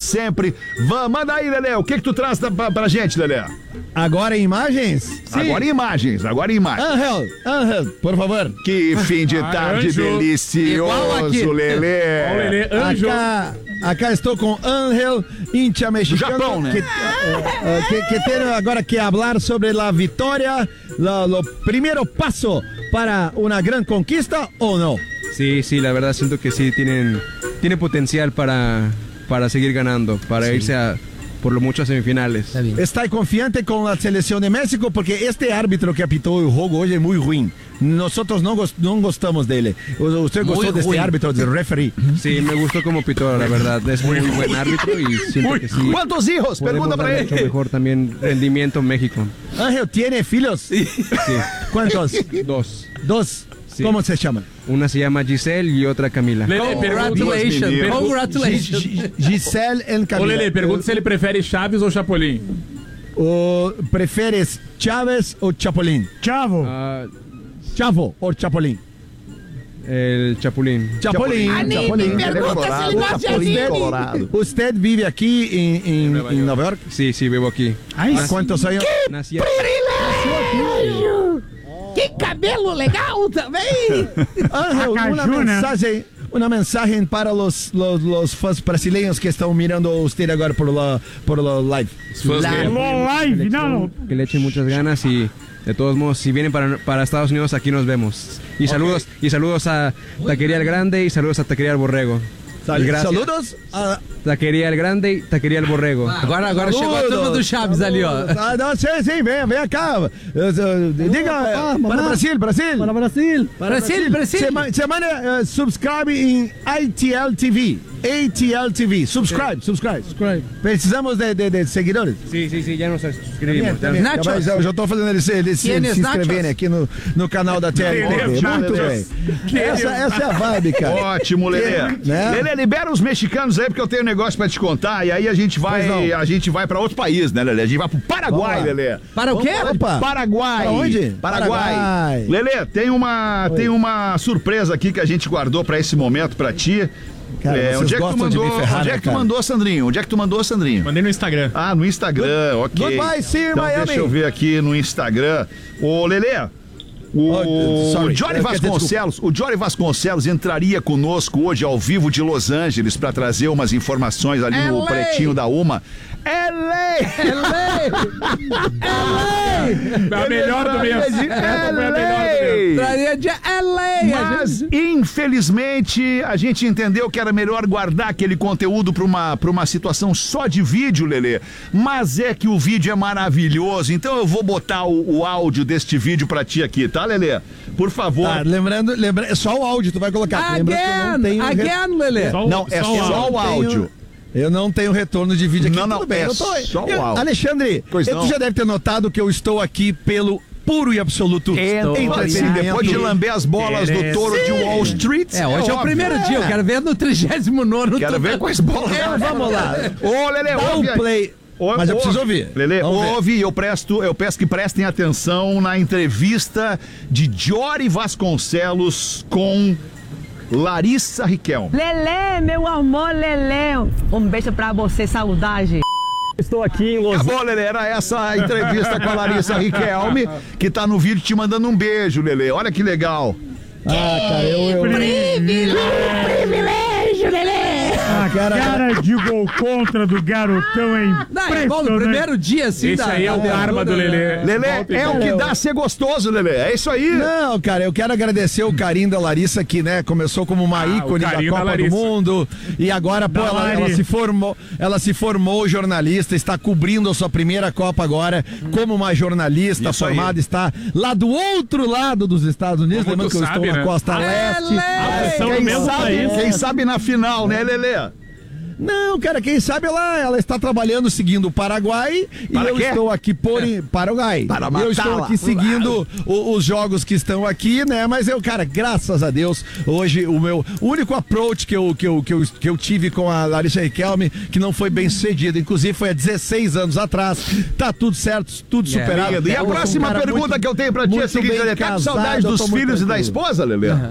sempre. Manda aí, Lelê, o que tu traz pra gente, Lelê? Agora em imagens? Sim. Agora em imagens. Angel, por favor. Que fim de tarde delicioso, Lelê. Acá estou com Angel, hincha mexicano. Do Japão, né? Que tem agora que falar sobre a vitória, o primeiro passo para uma grande conquista, ou não? Sí, la verdad siento que sí tiene potencial para seguir ganando, para irse por lo mucho a semifinales. Está confiante com a seleção de México porque este árbitro que apitou o jogo hoje é muito ruim. Nosotros não gostamos dele. ¿Usted gostó de este árbitro, del referee? Sí, me gustó como pitó, la verdad. Es muy buen árbitro y siento que sí. ¿Cuántos hijos? Pregunta para él. Mucho mejor también rendimiento en México. Ángel, ¿tiene filhos? Sí. ¿Cuántos? Dos. Sí. ¿Cómo se llaman? Una se llama Giselle y otra Camila. Congratulations. Giselle e Camila. Ô, Lelê, pergunta se ele prefere Chaves ou Chapolin. ¿Prefieres Chávez o Chapulín? Chavo. Chavo o Chapulín. El Chapulín. Chapulín. ¿Usted vive aquí en Nueva York? Sí, vivo aquí. ¿A cuántos años? Nací Que cabelo legal também! Angel, uma mensagem para os fãs brasileiros que estão mirando usted agora por la live. Live, no. Que le echen muchas ganas y de todos modos, si vienen para Estados Unidos, aquí nos vemos. Y saludos a Taquería El Grande y saludos a Taquería El Borrego. Saludos a Taqueria El Grande e Taqueria El Borrego. Agora chegou a turma do Chaves ali, ó. Sim, vem cá. Diga para Brasil. Semana subscribe em ATL TV. Subscribe. Precisamos de seguidores. Sí, ya nos suscribimos. Eu já estou fazendo eles se inscreverem aqui no canal da TLTV. Muito bem. Essa é a vibe, cara. Ótimo, Lelê. Lelê, libera os mexicanos aí, porque eu tenho um negócio pra te contar. E aí a gente vai pra outro país, né, Lelê? A gente vai pro Paraguai, Lelê. Para o quê? Paraguai. Pra onde? Paraguai. Lelê, tem uma surpresa aqui que a gente guardou pra esse momento pra ti. Cara, onde é que tu mandou, Sandrinho? Onde é que tu mandou, Sandrinho? Mandei no Instagram. Ah, no Instagram, ok. Goodbye, see you, então, Miami. deixa eu ver aqui no Instagram. Ô, Lelê, o Jory Vasconcelos entraria conosco hoje ao vivo de Los Angeles para trazer umas informações ali no Pretinho da Uma. LA! A melhor do mês. Traria de LA. Mas, infelizmente, a gente entendeu que era melhor guardar aquele conteúdo para uma situação só de vídeo, Lelê. Mas é que o vídeo é maravilhoso, então eu vou botar o áudio deste vídeo pra ti aqui, tá, Lelê? Por favor. Tá, lembrando, só o áudio tu vai colocar. Again, Lelê. Não, é só o áudio. Eu não tenho retorno de vídeo aqui. Não, bem, só o áudio. Alexandre, tu já deve ter notado que eu estou aqui pelo puro e absoluto entretenimento. Depois de lamber as bolas do touro de Wall Street. Hoje é o primeiro dia, eu quero ver no 39º. Quero ver com as bolas. Vamos lá. Ô, Lelê, ouve play. Mas eu preciso ouvir. Lelê, ouve e eu peço que prestem atenção na entrevista de Jory Vasconcelos com Larissa Riquelme. Lelê, meu amor, Lelê. Um beijo pra você, saudade. Estou aqui em Los Angeles. Acabou, Lelê, era essa a entrevista com a Larissa Riquelme, que tá no vídeo te mandando um beijo, Lelê. Olha que legal. Privilégio, Lelê. Cara de gol contra do garotão é impressionante. No primeiro dia, assim. Esse aí é o karma do Lelê. Lelê, é o que dá ser gostoso, Lelê. É isso aí. Não, cara, eu quero agradecer o carinho da Larissa, que, né, começou como uma ícone da Copa do Mundo. E agora, pô, ela se formou jornalista, está cobrindo a sua primeira Copa agora como uma jornalista isso formada, aí. Está lá do outro lado dos Estados Unidos, lembrando que eu estou na Costa Leste. Quem sabe na final, né, Lelê? Não, cara, quem sabe ela está trabalhando seguindo o Paraguai e eu estou aqui Paraguai. Eu estou aqui seguindo os jogos que estão aqui, né? Mas cara, graças a Deus, hoje o único approach que eu tive com a Larissa Riquelme, que não foi bem sucedido, inclusive foi há 16 anos atrás, tá tudo certo, tudo superado. E a próxima pergunta que eu tenho pra ti é a seguinte, Lelê, tá com saudade dos filhos e da esposa, Lelê?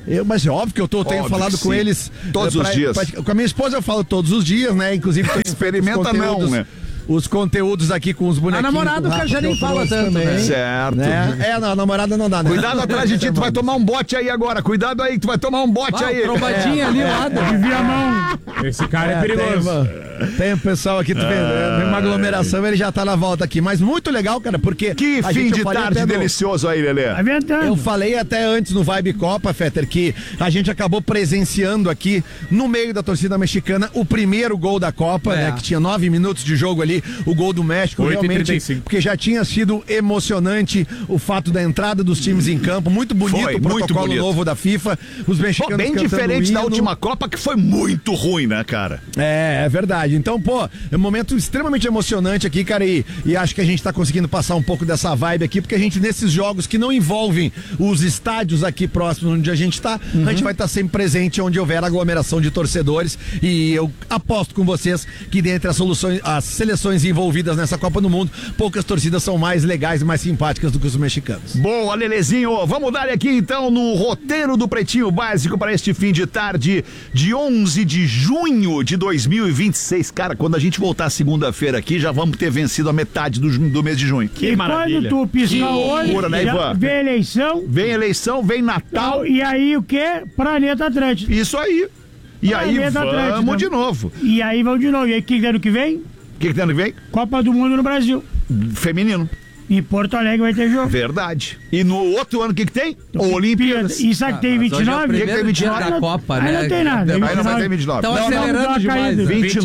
Mas é óbvio que eu tenho falado com eles todos os dias. Com a minha esposa eu falo todos os dias, né? Inclusive experimenta não, né? Os conteúdos aqui com os bonequinhos. A namorada o cara já nem fala tanto, né? Certo. Né? Não, a namorada não dá, né? Cuidado atrás de ti, tu vai tomar um bote aí agora. Cuidado aí, tu vai tomar um bote aí. Trombadinha ali, lado. Desvia a mão. Esse cara é perigoso. Tem um pessoal aqui, tu vê, uma aglomeração, ele já tá na volta aqui. Mas muito legal, cara, porque... Que fim de tarde delicioso aí, Lelê. Eu falei até antes no Vibe Copa, Fetter, que a gente acabou presenciando aqui, no meio da torcida mexicana, o primeiro gol da Copa, né? Que tinha 9 minutos de jogo ali, o gol do México, realmente, porque já tinha sido emocionante o fato da entrada dos times em campo, muito bonito o protocolo novo da FIFA, os mexicanos bem diferente da última Copa, que foi muito ruim, né, cara? É verdade. Então, é um momento extremamente emocionante aqui, cara, e acho que a gente tá conseguindo passar um pouco dessa vibe aqui, porque a gente, nesses jogos que não envolvem os estádios aqui próximos onde a gente tá, a gente vai estar sempre presente onde houver aglomeração de torcedores, e eu aposto com vocês que dentre as seleções envolvidas nessa Copa do Mundo, poucas torcidas são mais legais e mais simpáticas do que os mexicanos. Boa, Lelezinho. Vamos dar aqui então no roteiro do Pretinho Básico para este fim de tarde de 11 de junho de 2026. Cara, quando a gente voltar segunda-feira aqui, já vamos ter vencido a metade do mês de junho. Que maravilha. Quando tu pisca o olho, né, vem eleição. Vem eleição, vem Natal. E aí o quê? Planeta Atlântico. Isso aí. E Planeta aí vamos Atlântico, de novo. E aí vamos de novo. E aí o que ano que vem? O que ano que vem? Copa do Mundo no Brasil. Feminino. Em Porto Alegre vai ter jogo. Verdade. E no outro ano o que tem? Olimpíadas. Isso aqui tem 29? O que tem 29 da Copa, né? Aí não tem nada. Aí não vai ter 29. Estão acelerando demais.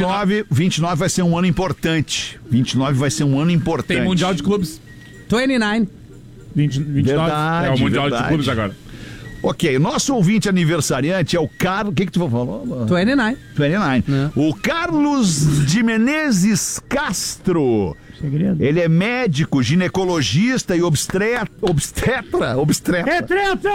29 vai ser um ano importante. 29 vai ser um ano importante. Tem Mundial de Clubes. 29. 29. Verdade, é o Mundial verdade. de Clubes agora. Ok, nosso ouvinte aniversariante é o Carlos... O que tu falou? 29. 29. O Carlos de Menezes Castro. Segredo. Ele é médico, ginecologista e obstetra. É treta!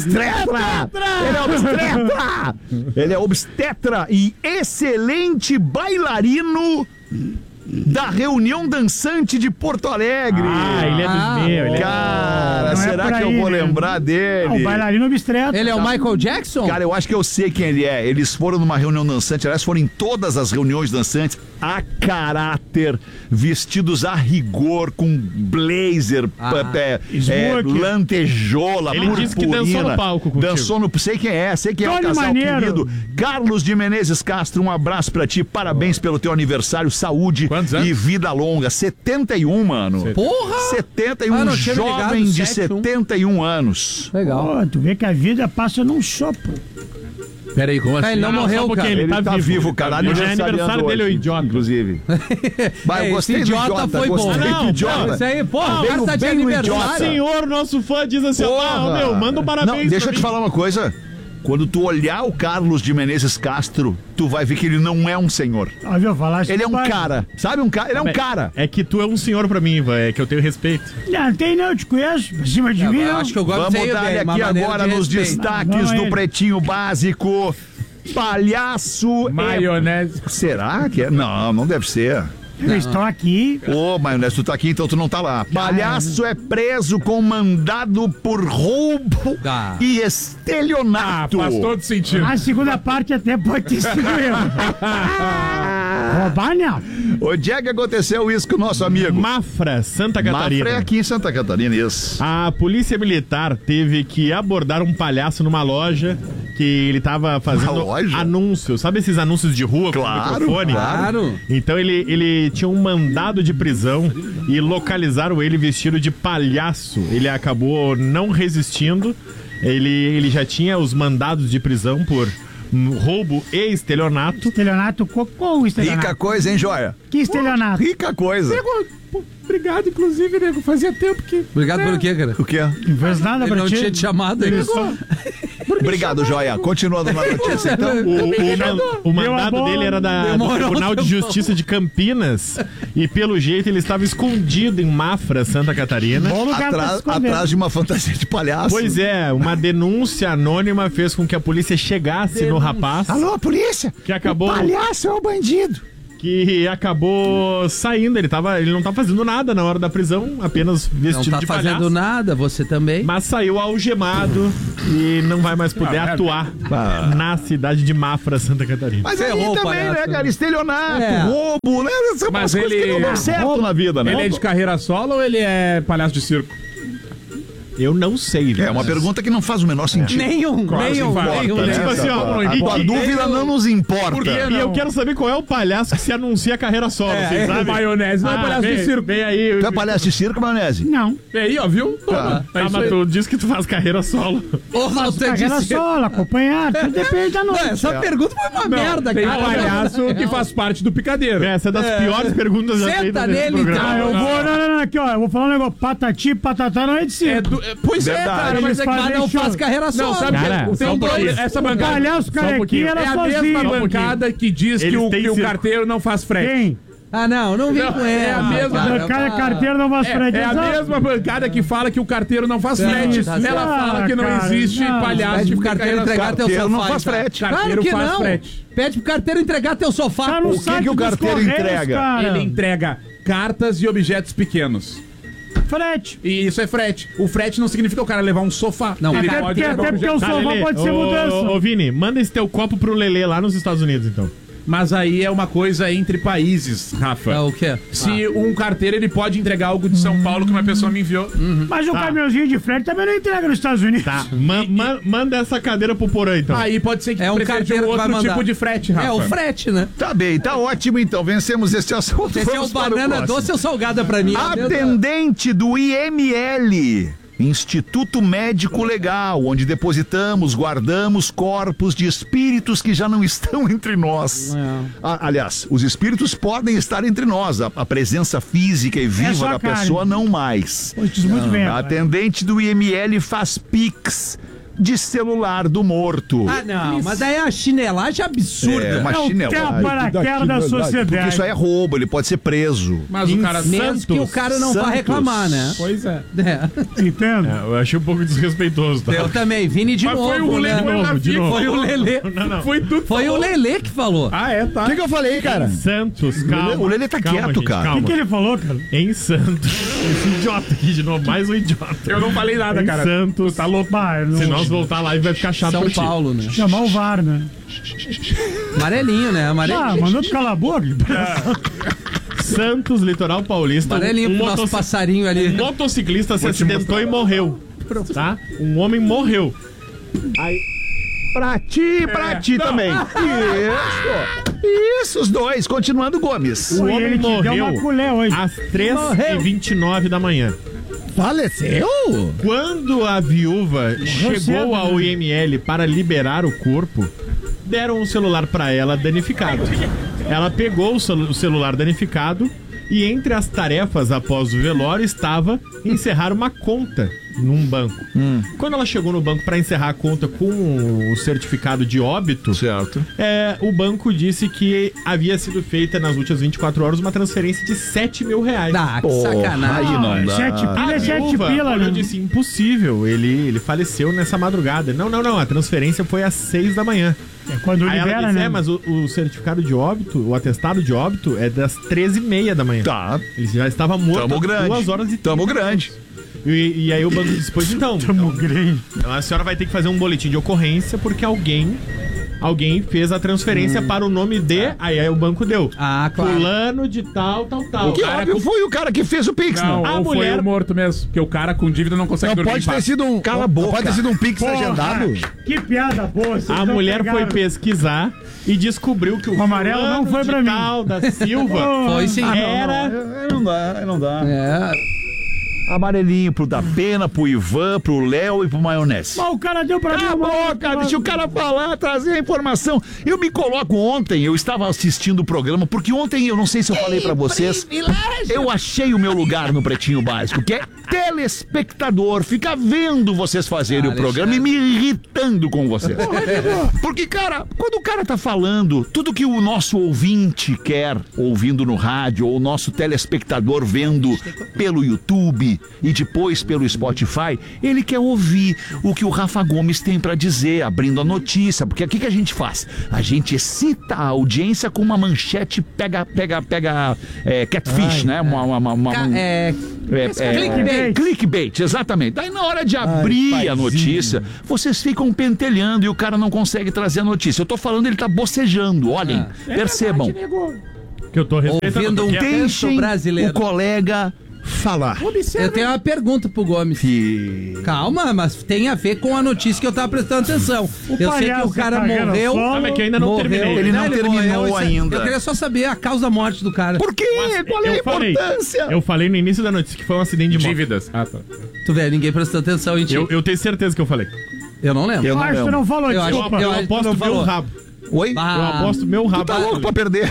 Ele é obstetra! Ele é obstetra e excelente bailarino da Reunião Dançante de Porto Alegre. Ele é dos meus. Cara, será que eu vou lembrar dele? O bailarino obstetra. Ele é o Michael Jackson? Cara, eu acho que eu sei quem ele é. Eles foram numa reunião dançante, aliás, foram em todas as reuniões dançantes, a caráter, vestidos a rigor, com blazer, lantejola, ele purpurina. disse que dançou no palco contigo. Dançou no... Sei quem é o casal querido. Carlos de Menezes Castro, um abraço pra ti, parabéns pelo teu aniversário, saúde e vida longa. 71, mano. Porra! 71, jovem de 71 anos. Legal. Tu vê que a vida passa num sopro. Peraí, como assim? Ele não morreu, cara. Ele tá vivo, cara. Hoje é aniversário dele, o idiota. Inclusive. Mas eu gostei do idiota, foi bom. Idiota. Isso aí, porra, o cara tá de bem no aniversário. idiota. Senhor, nosso fã diz assim, manda um parabéns. Não, deixa eu te falar uma coisa. Quando tu olhar o Carlos de Menezes Castro, tu vai ver que ele não é um senhor. Ouviu falar isso? Ele é um cara. Sabe um cara? Ele é um cara. É que tu é um senhor pra mim, Ivan. É que eu tenho respeito. Não tem não, eu te conheço. Por cima de mim, Eu acho que eu gosto Vamos dar aqui agora nos destaques do Pretinho Básico. Palhaço. Maionese. Será que é? Não, não deve ser. Eles estão aqui. Ô, Maionese, tu tá aqui, então tu não tá lá. Palhaço é preso com mandado por roubo e estelionato. Faz todo sentido. A segunda parte até pode ter sido eu. Roubar, não. Onde é que aconteceu isso com o nosso amigo? Mafra, Santa Catarina. Mafra é aqui em Santa Catarina, isso. A polícia militar teve que abordar um palhaço numa loja que ele tava fazendo anúncios. Sabe esses anúncios de rua com microfone? Claro. Então ele tinha um mandado de prisão e localizaram ele vestido de palhaço. Ele acabou não resistindo. Ele já tinha os mandados de prisão por roubo e estelionato. Estelionato, qual estelionato? Rica coisa, hein, joia? Que estelionato? Rica coisa. Obrigado, inclusive, nego. Fazia tempo que... Obrigado pelo quê, cara? O quê? Não fez nada Ele pra não ti. tinha te chamado aí. Obrigado, joia. Continuando na notícia, então. O mandado dele era do Tribunal de Justiça de Campinas e, pelo jeito, ele estava escondido em Mafra, Santa Catarina. Bom lugar pra se esconder. Atrás de uma fantasia de palhaço. Pois é, uma denúncia anônima fez com que a polícia chegasse no rapaz. Alô, polícia? Que acabou... O palhaço é o bandido. que acabou saindo. Ele não tá fazendo nada na hora da prisão, apenas vestido de palhaço. Não tá fazendo nada, você também. Mas saiu algemado e não vai mais poder atuar na cidade de Mafra, Santa Catarina. Mas aí Ferrou o também, palhaço, né, cara? Estelionato, É. roubo, né? São Mas umas coisas que não dão certo na vida, né? Ele é de carreira solo ou ele é palhaço de circo? Eu não sei, É uma pergunta que não faz o menor sentido. Nenhum. né? Tipo assim, ó, A tua dúvida não nos importa. E eu quero saber qual é o palhaço que se anuncia a carreira solo, vocês O sabem? maionese não é palhaço de circo. Vem aí. Tu é palhaço de circo, maionese? Não. Vem aí, ó, viu? Toma. É isso mas aí. tu diz que tu faz carreira solo. Carreira solo, acompanhado, tudo depende da noite. Essa pergunta foi uma merda, Tem um cara. palhaço que faz parte do picadeiro. Essa é das piores perguntas já Senta feitas nesse nele, programa. Eu vou, não, aqui, ó, eu vou falar um negócio, patati, patatá não é de circo. Pois é, Verdade. cara, mas é que Eles Mas não show. faz carreira solo. Não, sabe Cara, que só tem um pouquinho. dois. Essa bancada. Palhaço carequinha É era a mesma sozinho. bancada que diz que Eles o, têm que o circo. carteiro não faz frete. Quem? Ah, não vem com é ela. a mesma- Cada carteira não vai frete. É a mesma bancada que fala que o carteiro não faz frete. tá Ela certo. fala que não Cara, existe não. palhaço Pede que pro fica carteiro carreira entregar solo. teu Carteiro sofá. não faz então. frete. Claro Carteiro que faz não. frete. Pede pro carteiro entregar teu sofá. Tá no O que site que o dos carteiro Correios, entrega? cara. Ele entrega cartas e objetos pequenos. Frete. E isso é frete. O frete não significa o cara levar um sofá. Não, ele Até pode porque, levar um o objeto. sofá Lelê, pode ser mudança. Ô, Vini, manda esse teu copo pro Lelê lá nos Estados Unidos, então. Mas aí é uma coisa entre países, Rafa. É o quê? Se um carteiro ele pode entregar algo de São Paulo que uma pessoa me enviou. Mas o caminhãozinho de frete também não entrega nos Estados Unidos. Tá, manda essa cadeira pro Porã, então. Aí pode ser que É um precise de carteiro que vai outro mandar. tipo de frete, Rafa. É o frete, né? Tá bem, tá ótimo então. Vencemos esse assunto. Esse é o Vamos para banana próximo. doce ou salgada pra mim? Atendente do IML, Instituto Médico Legal, onde depositamos, guardamos corpos de espíritos que já não estão entre nós. Aliás, os espíritos podem estar entre nós, a presença física e viva só da carne. pessoa não mais. Pois diz muito bem, rapaz. Atendente do IML faz pix de celular do morto. Ah, não, mas aí é uma chinelagem absurda. É uma É o chinelagem. tapa-na-cara da Porque sociedade. isso aí é roubo, ele pode ser preso. Mas o cara... Menos que o cara não Santos. vai reclamar, né? Pois é. É. Entendo. Eu achei um pouco desrespeitoso, tá? Eu também, Vini de Mas novo. foi o Lelê, né? foi o Davi, de novo. Foi o Lelê. Não. Foi tudo. Foi o Lelê que falou. Ah, é, tá. O que eu falei, cara? Santos, calma. O Lelê tá calma, quieto, gente, cara. O Calma. que ele falou, cara? Em Santos. Esse idiota aqui de novo, mais um idiota. Eu não falei nada, Em cara. Santos. Tá louco. Bah, Se não... nós voltar lá, vai ficar chato São pra ti. Paulo, né? Chamar o VAR, né? Amarelinho, né? Ah, Amarelinho. mandou tu calar a boca. Santos, litoral paulista. Amarelinho pro nosso passarinho Um ali. motociclista se acidentou e morreu. Tá? Um homem morreu. Pra ti também. Isso, os dois. Continuando, Gomes. O homem ele te deu morreu uma colher hoje. às 3h29 da manhã. Faleceu? Quando a viúva chegou cedo, ao né? IML para liberar o corpo, deram um celular para ela danificado. Ela pegou o celular danificado e entre as tarefas após o velório estava encerrar uma conta num banco. Quando ela chegou no banco para encerrar a conta com o certificado de óbito, Certo. o banco disse que havia sido feita nas últimas 24 horas uma transferência de R$7 mil. Ah, que Porra, sacanagem. aí não dá. 7 A pila é 7 viúva pila, olhou né? e disse, impossível, ele faleceu nessa madrugada. Não, a transferência foi às 6 da manhã. É quando Aí ela libera, disse, né? mas o certificado de óbito, o atestado de óbito é das 13h30 da manhã. Tá. Ele já estava morto Tamo há grande. 2 horas e Tamo 30 grande. E aí o banco disse, pois então, Tamo grande. a senhora vai ter que fazer um boletim de ocorrência porque alguém fez a transferência para o nome de... Aí o banco deu. Ah, claro. Fulano de tal. Que óbvio foi o cara que fez o Pix, Não, não. A ou mulher- foi o morto mesmo. Porque o cara com dívida não consegue Não dormir pode em ter paz. sido um. Cala a boca. Pode ter sido um Pix agendado? Que piada boa. vocês A não mulher pegaram. foi pesquisar e descobriu que o O amarelo não fulano foi de pra mim. tal da Silva Foi sim. era... Não dá. É. Amarelinho pro da Pena, pro Ivan, pro Léo e pro Maionese. Mas o cara deu pra mim. Cala a boca, deixa o cara falar, trazer a informação. Eu me coloco ontem, eu estava assistindo o programa, porque ontem, eu não sei se eu falei pra vocês, eu achei o meu lugar no Pretinho Básico, que é telespectador, ficar vendo vocês fazerem o programa e me irritando com vocês. Porque, cara, quando o cara tá falando tudo que o nosso ouvinte quer, ouvindo no rádio, ou o nosso telespectador vendo pelo YouTube, e depois pelo Spotify, ele quer ouvir o que o Rafa Gomes tem pra dizer, abrindo a notícia, porque o que a gente faz? A gente excita a audiência com uma manchete catfish, né? Clickbait, exatamente. Daí na hora de abrir a notícia, vocês ficam pentelhando e o cara não consegue trazer a notícia. Eu tô falando, ele tá bocejando, olhem, percebam. Que eu tô ouvindo um texto brasileiro. O colega falar. Eu tenho uma pergunta pro Gomes. Calma, mas tem a ver com a notícia que eu tava prestando atenção. Eu sei que o cara morreu. Mas que eu ainda não terminei. Ele não terminou ainda. Eu queria só saber a causa da morte do cara. Por quê? Qual é a importância? Eu falei no início da notícia que foi um acidente de moto. Dívidas. Ah, tá. Tu vê, ninguém prestou atenção em ti. Eu tenho certeza que eu falei. Eu não lembro. Eu acho que tu não falou, desculpa. Eu aposto meu rabo. Oi? Eu aposto meu rabo. Tu tá louco pra perder.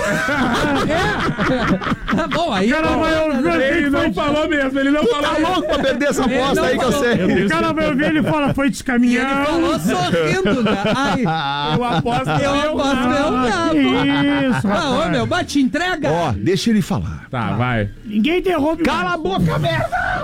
Tá bom, aí... Ele não falou mesmo, ele não falou. Tá louco pra perder essa aposta aí que eu sei. O cara vai ouvir, ele fala, foi descaminhando. Ele falou sorrindo, né? Ai, Eu aposto meu rabo. Isso, Ah, ô, meu, bate, entrega. Ó, deixa ele falar. Tá, vai. Ninguém interrompe. Cala a boca, merda!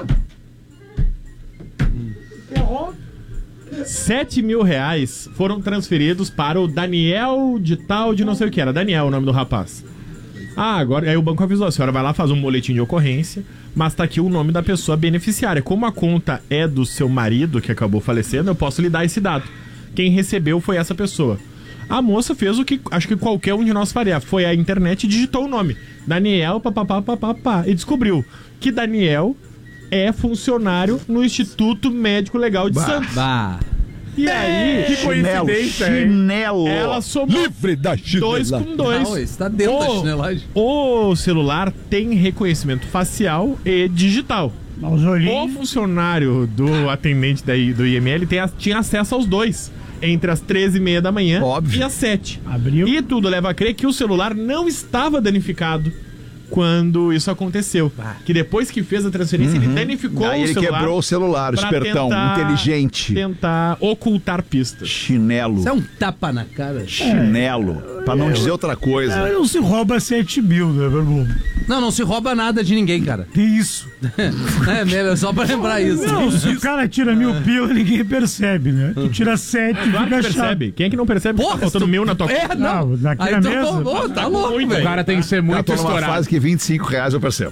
7 mil reais foram transferidos para o Daniel de tal, de não sei o que era. Daniel, o nome do rapaz. Ah, agora aí o banco avisou, a senhora vai lá fazer um boletim de ocorrência, mas tá aqui o nome da pessoa beneficiária. Como a conta é do seu marido, que acabou falecendo, eu posso lhe dar esse dado. Quem recebeu foi essa pessoa. A moça fez o que acho que qualquer um de nós faria. Foi à internet e digitou o nome. Daniel, papapá, e descobriu que Daniel é funcionário no Instituto Médico Legal de Santos. E aí, Que coincidência, hein? Chinelo. ela somou Livre da 2 com 2. Não, isso tá dentro da chinelagem. O celular tem reconhecimento facial e digital. O funcionário do atendente do IML tinha acesso aos dois. Entre as 13h30 da manhã e as 7. Abriu. E tudo leva a crer que o celular não estava danificado quando isso aconteceu. Que depois que fez a transferência, ele danificou Aí o ele celular. quebrou o celular, pra espertão, inteligente. Tentar ocultar pistas. Chinelo. Isso é um tapa na cara. Chinelo. Pra não dizer outra coisa. Não se rouba 7 mil, né, meu irmão? Não se rouba nada de ninguém, cara. Que isso? É melhor só pra lembrar isso. Não, se o cara tira 1.000 pila, ninguém percebe, né? Tu tira 7 e Claro que fica chato. percebe. Quem é que não percebe que tá faltando mil na tua conta? Não. Naquela Aí mesa. tá louco, O velho. cara tem que ser Eu muito tô numa estourado. fase que R$25 eu percebo.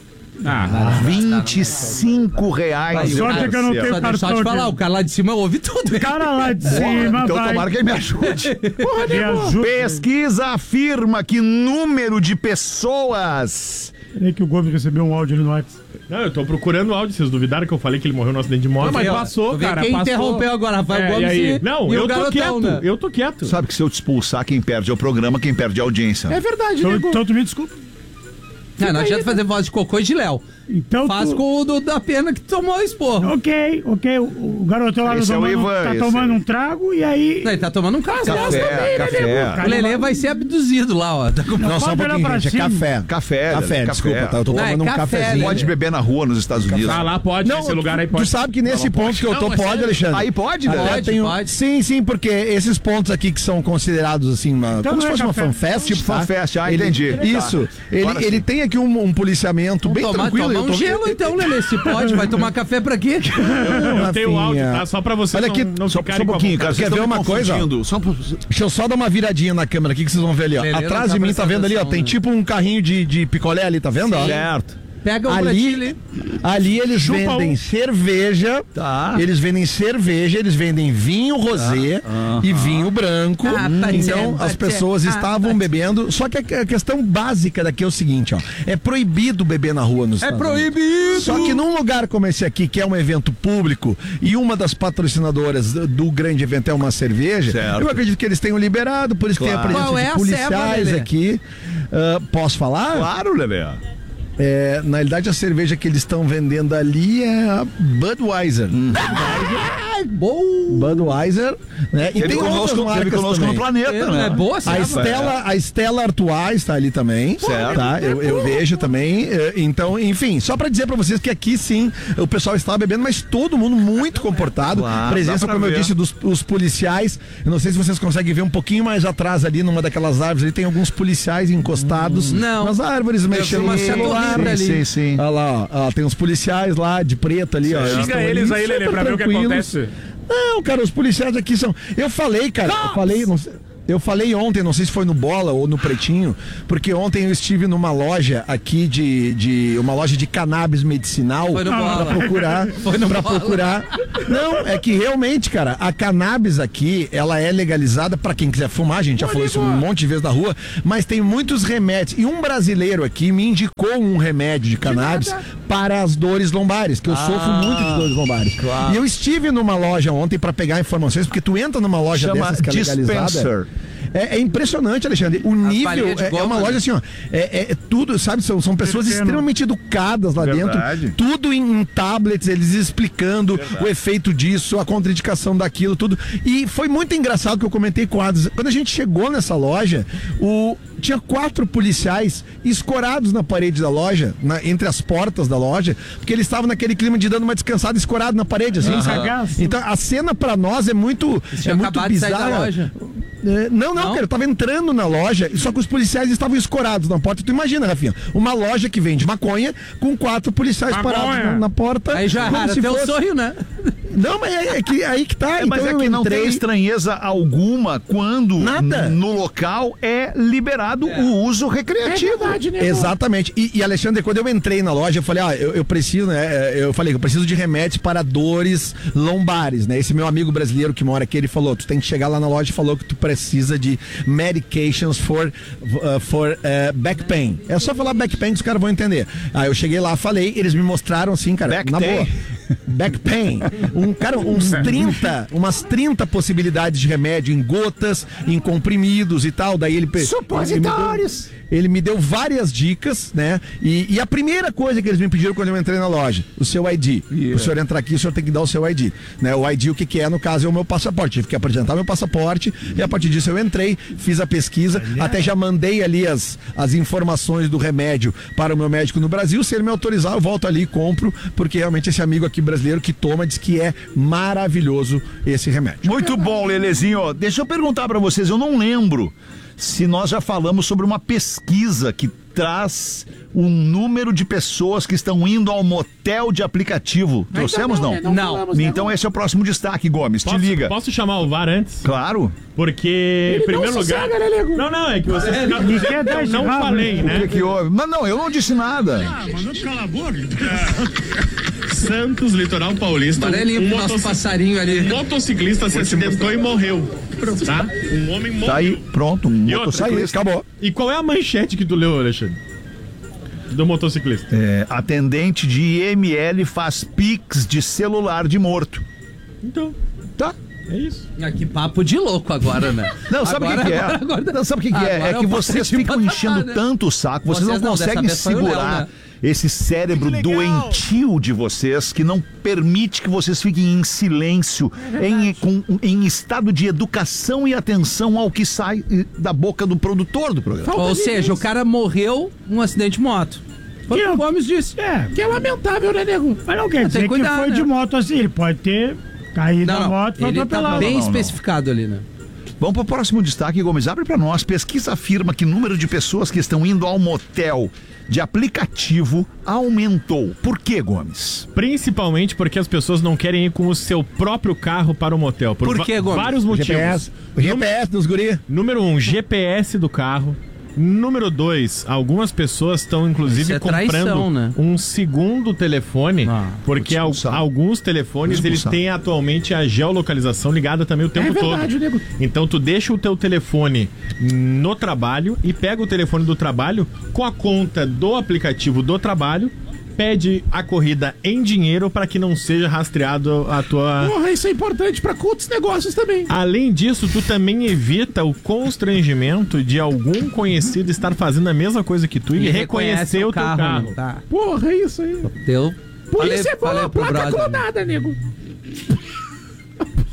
R$25 Sorte é que eu não tenho Só deixa eu cartão te falar, aqui. o cara lá de cima ouve tudo. O cara lá de cima Então vai. tomara que ele me ajude. Me ajuda. Pesquisa afirma que número de pessoas... Peraí que o Gomes recebeu um áudio ali no WhatsApp. Não, eu tô procurando o áudio. Vocês duvidaram que eu falei que ele morreu no acidente de moto? Não, mas Ó, passou, tu vê cara, quem passou. interrompeu agora, Rafael É, Gomes e aí? Não, e eu o tô garotão, quieto. né? Eu tô quieto. Sabe que se eu te expulsar, quem perde é o programa, quem perde é a audiência. É verdade, né? Então tu me desculpa. Não adianta fazer voz de cocô e de Léo. Então Faz tu... com o da pena que tomou o esporro. Ok. O garotão lá Esse é o tomando, Ivan, tá esse tomando aí. um trago e aí... Não, ele tá tomando um caso. Café. O Lelê vai ser abduzido lá, ó. Tá com... Não, só um pode olhar pouquinho, pra gente. É cima. café. Café, Desculpa, tá? Eu tô Não, é tomando um café, cafezinho. Pode beber na rua nos Estados Unidos. Ah, lá pode, Não, esse lugar aí pode. Tu sabe que nesse ponto que eu tô, Não, é pode, sério? Alexandre? Aí pode, né? Pode, pode. Sim, porque esses pontos aqui que são considerados assim, como não se é fosse uma café. fanfest. Tipo tá? fanfest, Ele- entendi. Isso. Tá. Agora Ele sim. tem aqui um policiamento bem tranquilo. Toma eu um tô gelo então, Lelê, se pode. Vai tomar café pra quê? Eu tenho o áudio, Rafinha. tá? Só pra vocês Olha não, aqui, não Só ficarem um com a pouquinho, vontade. cara. Quer Vocês ver estão me uma coisa? confundindo. Só Deixa eu só dar uma viradinha na câmera aqui que vocês vão ver ali, ó. Lelê não Atrás tá de mim, tá vendo ali, ó? prestando Tem atenção, tipo um carrinho de picolé ali, tá vendo? Ó? certo. Pega um pratinho ali. Ali eles Chupa vendem cerveja, Tá. eles vendem cerveja, eles vendem vinho rosé e vinho branco. Então as pessoas estavam bebendo. Só que a questão básica daqui é o seguinte, ó. É proibido beber na rua nos Estados Unidos. proibido! Só que num lugar como esse aqui, que é um evento público, e uma das patrocinadoras do grande evento é uma cerveja, Certo. eu acredito que eles tenham liberado, por isso que tem a Claro. presença Qual é de a policiais ceva, Lelê? aqui. Posso falar? Claro, Lelê. Na realidade, a cerveja que eles estão vendendo ali é a Budweiser. Budweiser, né? E tem outras marcas também. No planeta, né? É boa, A Stella Artois está ali também. Certo. Tá? Eu vejo também. Então, enfim, só pra dizer pra vocês que aqui sim, o pessoal estava bebendo, mas todo mundo muito comportado. Claro, presença, como eu disse, dos policiais. Eu não sei se vocês conseguem ver um pouquinho mais atrás ali, numa daquelas árvores ali, tem alguns policiais encostados nas árvores, mexendo no celular. Sim. Olha lá, ó, tem uns policiais lá de preto ali, ó. Xinga eles aí, Lelê, pra ver o que acontece. Não, cara, os policiais aqui são. Eu falei, cara, eu falei ontem, não sei se foi no Bola ou no Pretinho, porque ontem eu estive numa loja aqui uma loja de cannabis medicinal pra procurar. Não, é que realmente, cara, a cannabis aqui, ela é legalizada pra quem quiser fumar, a gente já falou isso um monte de vezes na rua, mas tem muitos remédios. E um brasileiro aqui me indicou um remédio de cannabis para as dores lombares, que eu sofro muito de dores lombares. Claro. E eu estive numa loja ontem pra pegar informações, porque tu entra numa loja dessas que é legalizada. É impressionante, Alexandre. O nível é uma loja assim, ó. É tudo, sabe? São pessoas extremamente educadas lá dentro. Tudo em tablets, eles explicando o efeito disso, a contraindicação daquilo, tudo. E foi muito engraçado que eu comentei com o Adams. Quando a gente chegou nessa loja, tinha 4 policiais escorados na parede da loja, entre as portas da loja, porque eles estavam naquele clima de dando uma descansada escorado na parede, assim, sabe? Então a cena pra nós é muito bizarra. Não, cara, eu tava entrando na loja, só que os policiais estavam escorados na porta. Tu imagina, Rafinha, uma loja que vende maconha com 4 policiais parados na porta. Aí já era teu sonho, né? Não, mas aí que tá. Mas então é que não tem estranheza alguma quando no local é liberado o uso recreativo. É verdade, né? Exatamente. E Alexandre, quando eu entrei na loja, eu falei, eu preciso, né? Eu falei que eu preciso de remédios para dores lombares, né? Esse meu amigo brasileiro que mora aqui, ele falou, tu tem que chegar lá na loja e falou que tu precisa de medications for back pain. É só falar back pain que os caras vão entender. Aí eu cheguei lá, falei, eles me mostraram assim, cara, na boa. Back pain. Umas 30 possibilidades de remédio em gotas, em comprimidos e tal. Daí ele supositórios. Ele me deu várias dicas, né? E a primeira coisa que eles me pediram quando eu entrei na loja, o seu ID. O senhor entrar aqui, o senhor tem que dar o seu ID. Né? O ID, o que é, no caso, é o meu passaporte. Tive que apresentar meu passaporte e a partir disso eu entrei, fiz a pesquisa, até já mandei ali as informações do remédio para o meu médico no Brasil. Se ele me autorizar, eu volto ali e compro, porque realmente esse amigo aqui brasileiro que toma diz que é maravilhoso esse remédio. Muito bom, Lelezinho. Deixa eu perguntar para vocês, eu não lembro se nós já falamos sobre uma pesquisa que traz um número de pessoas que estão indo ao motel de aplicativo. Trouxemos, não? Não. Então esse é o próximo destaque, Gomes. Te liga. Posso chamar o VAR antes? Claro. Porque, em primeiro lugar... Não, é que você não falei, né? O que houve? Não, eu não disse nada. Mas não cala a boca. Santos, litoral paulista. Nosso passarinho ali. Um motociclista se acidentou e morreu. Tá? Um homem morreu. Tá aí, pronto. Motociclista. Acabou. E qual é a manchete que tu leu, Alexandre? Do motociclista. Atendente de IML faz pix de celular de morto. Então. Tá. É isso. Que papo de louco agora, né? Não, sabe o que é? Não, sabe o que é? É que vocês ficam enchendo tanto o saco, vocês não conseguem segurar esse cérebro doentio de vocês que não permite que vocês fiquem em silêncio, em estado de educação e atenção ao que sai da boca do produtor do programa. Ou seja, o cara morreu num acidente de moto. Foi o que o Gomes disse. Que é lamentável, né, nego? Mas não quer dizer que foi de moto assim, ele pode ter caído da moto e foi atropelado. Tá bem especificado ali, né? Vamos para o próximo destaque, Gomes. Abre para nós. Pesquisa afirma que o número de pessoas que estão indo ao motel de aplicativo aumentou. Por quê, Gomes? Principalmente porque as pessoas não querem ir com o seu próprio carro para o motel. Por quê, Gomes? Vários motivos. GPS dos guri. Número 1, GPS do carro. Número 2, algumas pessoas estão inclusive comprando um segundo telefone, porque alguns telefones eles têm atualmente a geolocalização ligada também o tempo todo. Nego. Então tu deixa o teu telefone no trabalho e pega o telefone do trabalho com a conta do aplicativo do trabalho, pede a corrida em dinheiro para que não seja rastreado a tua... Porra, isso é importante para outros negócios também. Além disso, tu também evita o constrangimento de algum conhecido estar fazendo a mesma coisa que tu e reconhecer o teu carro. Tá. Porra, é isso aí. Deu. Polícia é boa, placa clonada, nego.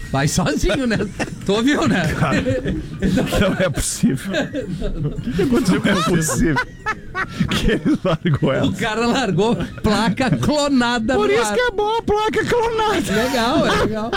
Vai sozinho, né? Tu ouviu, né? Não é possível. O que aconteceu com Não é possível. Que ele largou ela. O cara largou placa clonada Por no isso ar. que é bom a placa clonada. Legal, é legal.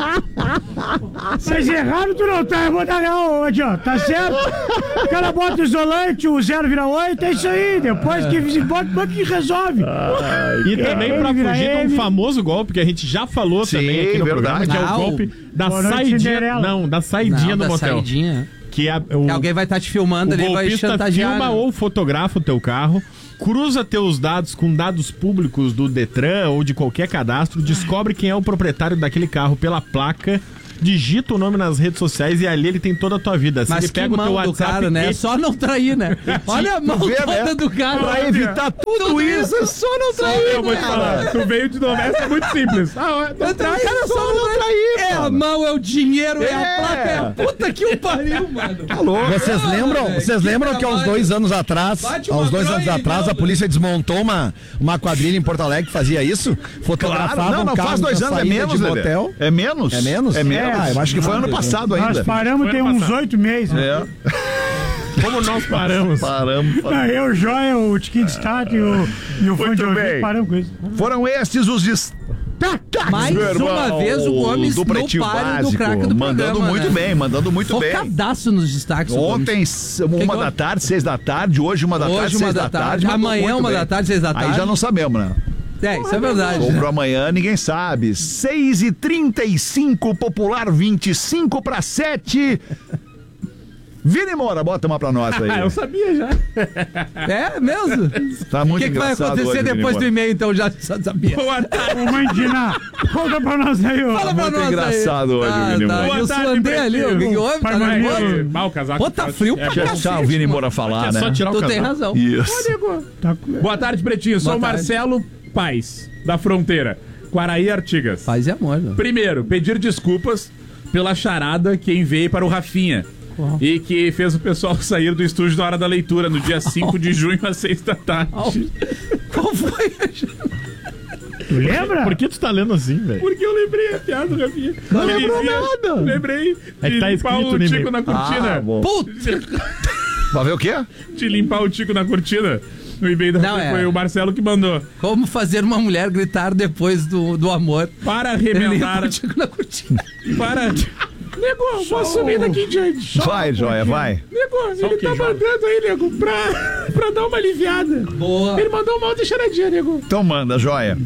Mas errado tu não tá, eu vou dar não, ó, tá certo? O cara bota o isolante, o 0 vira 8, é isso aí, depois que bota, o banco que resolve. E também pra fugir de um famoso golpe que a gente já falou também aqui no programa, que é o golpe da saidinha. Não, da saidinha do motel. Saidinha. Que alguém vai estar te filmando, ele vai chantagear. Filma ou fotografa o teu carro, cruza teus dados com dados públicos do Detran ou de qualquer cadastro, descobre quem é o proprietário daquele carro pela placa, digita o nome nas redes sociais e ali ele tem toda a tua vida. Assim, mas ele pega o teu WhatsApp, cara, né? É só não trair, né? Olha a mão toda do cara. Pra evitar tudo isso, é só não trair. Eu vou te falar, tu veio de doméstica, é muito simples. Não trai, cara, só não trair. É a mão, é o dinheiro, é a placa, é a puta que o pariu, mano. Alô? Vocês lembram que há uns 2 anos atrás, a polícia desmontou uma quadrilha em Porto Alegre que fazia isso? Fotografava não, faz 2 anos, é menos, motel. É menos? É menos? É menos. Eu acho que foi ano passado ainda. Nós paramos tem uns 8 meses. É. Como nós paramos? Eu, o Joia, o Tiquinho de Stato e o fã de ouvido paramos com isso. Foram estes os destaques. Mais uma vez o Gomes do Pretinho Básico, do craque do mandando programa, muito bem, mandando muito bem. Focadaço nos destaques. Ontem, 1 da tarde, 6 da tarde. Hoje, 1 da tarde, 6 da tarde. Amanhã, 1 da tarde, 6 da tarde. Aí já não sabemos, né? É, isso é verdade. Ou pro amanhã, ninguém sabe. 6h35, popular 25 para 7. Vini Moura, bota uma pra nós aí. Eu sabia já. É mesmo? Tá muito engraçado. O que vai acontecer hoje, depois do e-mail, então? Já sabia. Boa tarde. Ô, Mandina, conta pra nós aí, ó. Fala pra nós engraçado aí. Hoje, Vini Moura. Boa tarde, ali, o que houve? Tá nervoso? O casaco. Pô, tá frio pra cacete. Deixa o Vini Moura falar, né? Só tirar o casaco. Tu tem razão. Isso. Boa tarde, Pretinho. Sou o Marcelo Paz, da Fronteira. Quaraí, Artigas. Paz e amor, né? Primeiro, pedir desculpas pela charada que enviei para o Rafinha. Uau. E que fez o pessoal sair do estúdio na hora da leitura, no dia 5 de junho, às 6 da tarde. Qual foi? Tu lembra? Por que tu tá lendo assim, velho? Porque eu lembrei a piada, Rafinha. Não lembrou nada. Lembrei é que tá de limpar o tico na cortina. Puta! Vai ver o quê? De limpar o tico na cortina. No e-mail da Rafinha, foi o Marcelo que mandou. Como fazer uma mulher gritar depois do amor? Para remendar o tico na cortina. Para... Nego, vou assumir daqui em diante. Vai, Joia, vai. Nego, ele tá mandando aí, nego, pra dar uma aliviada. Boa. Ele mandou uma outra charadinha, nego. Então manda, Joia.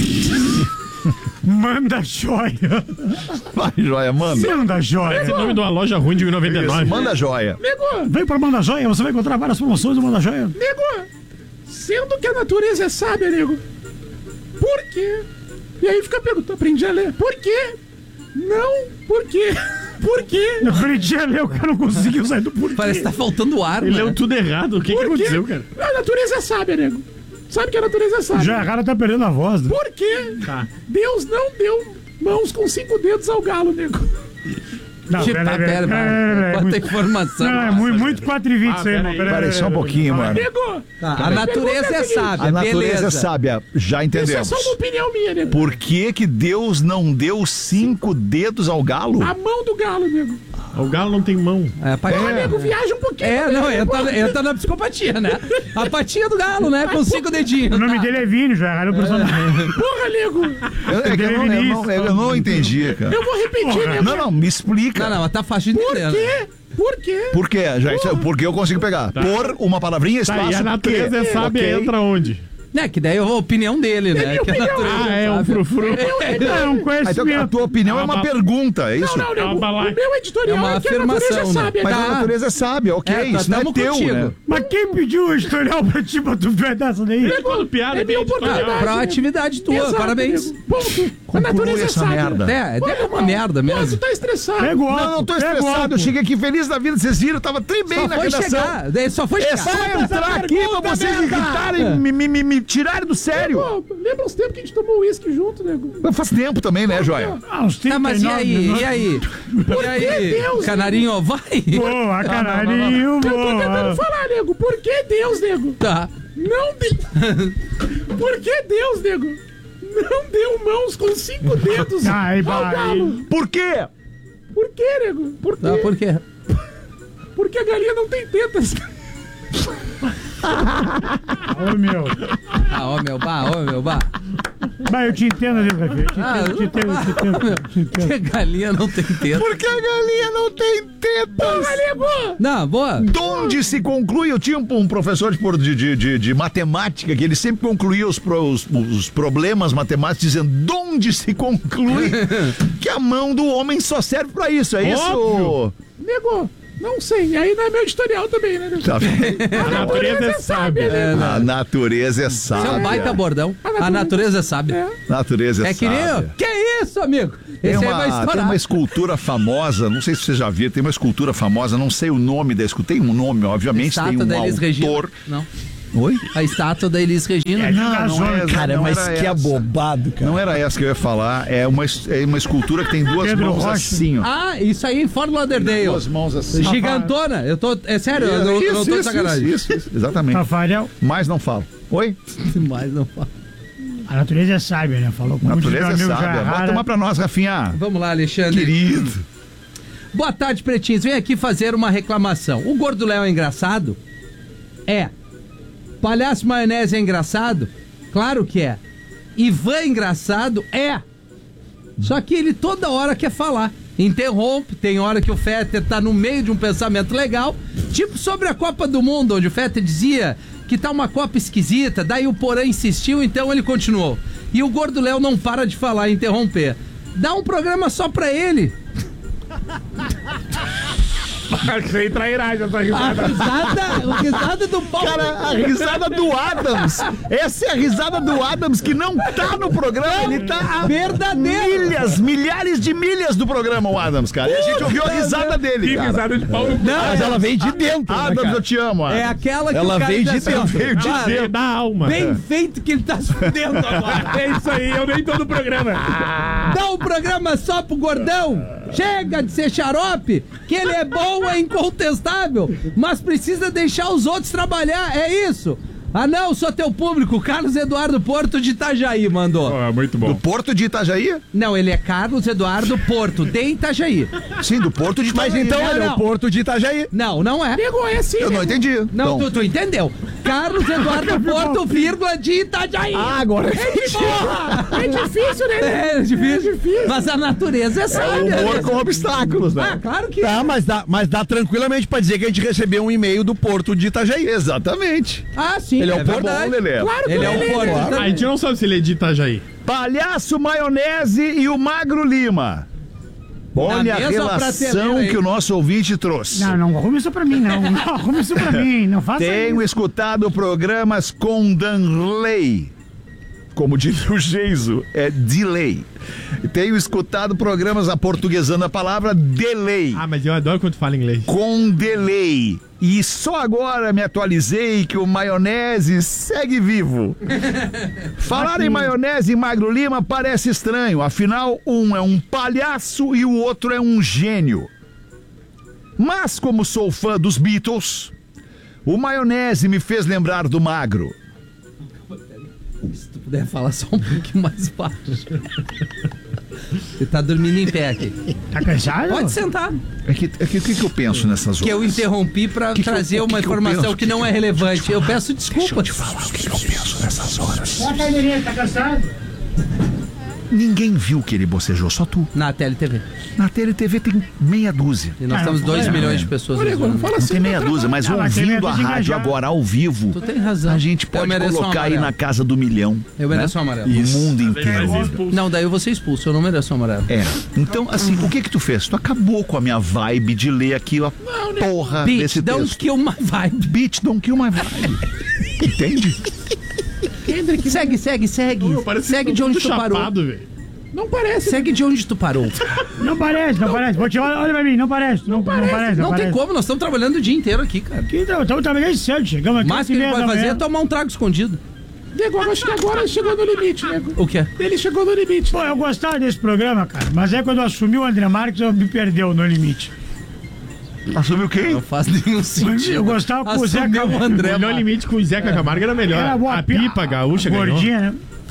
Manda Joia. Vai, Joia, manda. Manda Joia. Esse é o nome de uma loja ruim de 99. Manda Joia. Nego. Vem pra Manda Joia, você vai encontrar várias promoções do Manda Joia. Nego, sendo que a natureza é sábia, nego, por quê? E aí fica a pergunta, aprendi a ler. Por quê? Não, por quê? Por quê? Eu aprendi a ler, o cara não conseguiu sair do porquê. Parece que tá faltando ar, Ele né? leu tudo errado. O que aconteceu, cara? A natureza é sábia, nego. Sabe que a natureza é sábia. Já errado, tá perdendo a voz, né? Por quê? Tá. Deus não deu mãos com 5 dedos ao galo, nego. Não, pera. Quanta informação. Não, é muito 4h20 isso aí, irmão. Peraí, só um pouquinho, mano. Nego. A natureza é sábia, a natureza é sábia, já entendemos. Isso é só uma opinião minha, nego. Por que Deus não deu 5 dedos ao galo? A mão do galo, nego. O galo não tem mão. Nego, viaja um pouquinho. Entra na psicopatia, né? A patinha do galo, né? Com 5 dedinhos. O nome dele é Vini, já era o personagem. Porra, nego. Eu não entendi, cara. Eu vou repetir, nego. Não, me explica. Não, tá fácil de entender. Por quê? Por quê? Porque eu consigo pegar. Tá. Por uma palavrinha, espaço. E a natureza é sábia, entra onde? Né, que daí é a opinião dele, né? Que é um frufru. É um conhecimento. A tua opinião é uma pergunta, é isso? Não, o meu editorial é uma afirmação, a natureza é sábia. Mas a natureza é sábia, ok, isso não é teu, né? Mas quem pediu o editorial pra ti, pra tu ver dessa daí? É minha oportunidade. Proatividade tua, exato, parabéns. Ponto. A natureza é sábia. É uma merda mesmo. Você tá estressado. Não tô estressado, eu cheguei aqui feliz da vida, vocês viram, tava tri bem na redação. Só foi chegar. É só entrar aqui pra vocês irritarem, me tirarem do sério. Lembra os tempos que a gente tomou uísque junto, nego? Faz tempo também, né, Joia? Mas e aí? E aí? Deus, Canarinho, vai! Boa, Canarinho, boa! Eu tô tentando falar, nego. Por que Deus, nego? Tá. Não deu. Por que Deus, nego? Não deu mãos com 5 dedos ao galo. Por quê? Por quê, nego? Por quê? Por quê? Porque a galinha não tem tetas. Ô, meu. Ô, meu, bah. Vai, eu te entendo, viu, Café? Eu te entendo. Que galinha não tem teta? Porque a galinha não tem tetas. Galinha boa. Não, boa. Donde se conclui? Eu tinha um professor de matemática que ele sempre concluía os problemas matemáticos dizendo donde se conclui que a mão do homem só serve pra isso. É isso? Nego, não sei. Aí não é meu editorial também, né? Tá bem. A natureza é sábia. A natureza é sábia. Isso é um baita bordão. A natureza é sábia. Natureza é É que nem eu. sábia. Que isso, amigo? Esse aí vai estourar. Tem uma escultura famosa, não sei se você já viu, tem uma escultura famosa, não sei o nome da escultura, tem um nome, obviamente, Estátua tem um da Elis Regina. autor. Não. Oi? A estátua da Elis Regina. Cara, mas era que essa. abobado, cara. Não era essa que eu ia falar, é uma escultura que tem duas Pedro mãos Rocha. assim, ó. Ah, isso aí em Fort Lauderdale. Duas mãos assim. Gigantona. É sério, eu não tô de sacanagem. Isso, exatamente. Rafael, Mas não falo. Oi? Mas não fala. a natureza é sábia, né? Falou com muito Natureza é amigo sábia. Jarrara. Bota uma pra nós, Rafinha. Vamos lá, Alexandre. Querido. Boa tarde, pretinhos. Vem aqui fazer uma reclamação. O Gordo Léo é engraçado? É. Palhaço Maionese é engraçado? Claro que é. Ivan é engraçado? É. Só que ele toda hora quer falar. Interrompe, tem hora que o Fetter tá no meio de um pensamento legal, tipo sobre a Copa do Mundo, onde o Fetter dizia que tá uma Copa esquisita, daí o Porã insistiu, então ele continuou. E o Gordo Léo não para de falar e interromper. Dá um programa só pra ele. Sem trairagem essa risada. A risada do Paulo. Cara, a risada do Adams. Essa é a risada do Adams que não tá no programa. Ele tá a verdadeiro. milhares de milhas do programa, o Adams, cara. E a gente ouviu a risada dele, Que cara. risada de pau no cu. Mas ela vem de dentro, né, Adams, cara? eu te amo, Adams. É aquela que Ela o cara veio de diz assim, ó, dentro. Veio de "Ah, dentro. Da alma. Bem feito que ele tá se fudendo agora. É isso aí, eu nem tô no programa. Dá um programa só pro gordão. Chega de ser xarope, que ele é bom, é incontestável, mas precisa deixar os outros trabalhar, é isso. Ah não, sou teu público, Carlos Eduardo Porto de Itajaí mandou. Muito bom. Do Porto de Itajaí? Não, ele é Carlos Eduardo Porto, de Itajaí. Sim, do Porto de Itajaí. Mas então, Não, olha, não. o Porto de Itajaí. Não, não é. Nego, é assim. Eu não entendi. Não, Então, tu entendeu. Carlos Eduardo Porto, vírgula, de Itajaí. Agora É difícil, né? É difícil. Mas a natureza é sábia. humor né? com obstáculos, né? Ah, claro que Tá, mas dá tranquilamente pra dizer que a gente recebeu um e-mail do Porto de Itajaí. Exatamente. Ah, sim. Ele é o Porto, verdade. Lelé. Claro que Ele é o Porto. Claro. A gente não sabe se ele é de Itajaí. Palhaço Maionese e o Magro Lima. Olha a mesma relação prateleira, hein? que o nosso ouvinte trouxe. Não arruma isso pra mim, não. Não arruma isso pra mim. Não faça Tenho isso. escutado programas com Danley. Como diz o Geiso, é delay. Tenho escutado programas aportuguesando a palavra delay. Ah, mas eu adoro quando tu fala inglês. Com delay. E só agora me atualizei que o Maionese segue vivo. Falar em Maionese e Magro Lima parece estranho. Afinal, um é um palhaço e o outro é um gênio. Mas como sou fã dos Beatles, o Maionese me fez lembrar do Magro. Se tu puder falar só um pouquinho mais baixo. Você tá dormindo em pé aqui. Tá cansado? Pode sentar. O que eu penso nessas horas? Que eu interrompi pra trazer uma informação que não é relevante. Eu peço desculpas. Deixa eu te falar o que eu penso nessas horas. Ó, Caimeirinha, tá cansado? Ninguém viu que ele bocejou, só tu. Na TLTV. Na TLTV tem meia dúzia. E nós temos 2 milhões de pessoas. Olha, visualizando. não fala Não assim. tem meia dúzia, mas Não, mas tem ouvindo meia a dúzia rádio engajada. agora ao vivo, Tu tem razão. a gente Eu pode mereço um colocar aí amarelo. na casa do milhão. Eu mereço um amarelo. O mundo inteiro. Não, daí eu vou ser expulso. Eu não mereço um amarelo. É. Então, assim, o que tu fez? Tu acabou com a minha vibe de ler aqui a porra Bitch, desse don't texto. kill my vibe. Bitch, don't kill my vibe. Entende? Segue. Parece Segue de onde tu parou. chapado, velho. Não parece. Segue de onde tu parou. Não parece. Olha pra mim, não parece. Não parece. Não tem como, nós estamos trabalhando o dia inteiro aqui, cara. Estamos trabalhando cedo, chegamos aqui. O máximo que ele vai fazer é tomar um trago escondido. Nego, eu acho que agora chegou no limite, nego. O quê? Ele chegou no limite. Pô, eu gostava desse programa, cara. Mas quando eu assumi o André Marques, eu me perdeu no limite. Assumiu quem? Não faz nenhum sentido. Eu gostava com o Zé Assumiu o André O No Marques. Limite com o Zeca Camargo era melhor. Era boa, a pipa gaúcha ganhou. gordinha, né?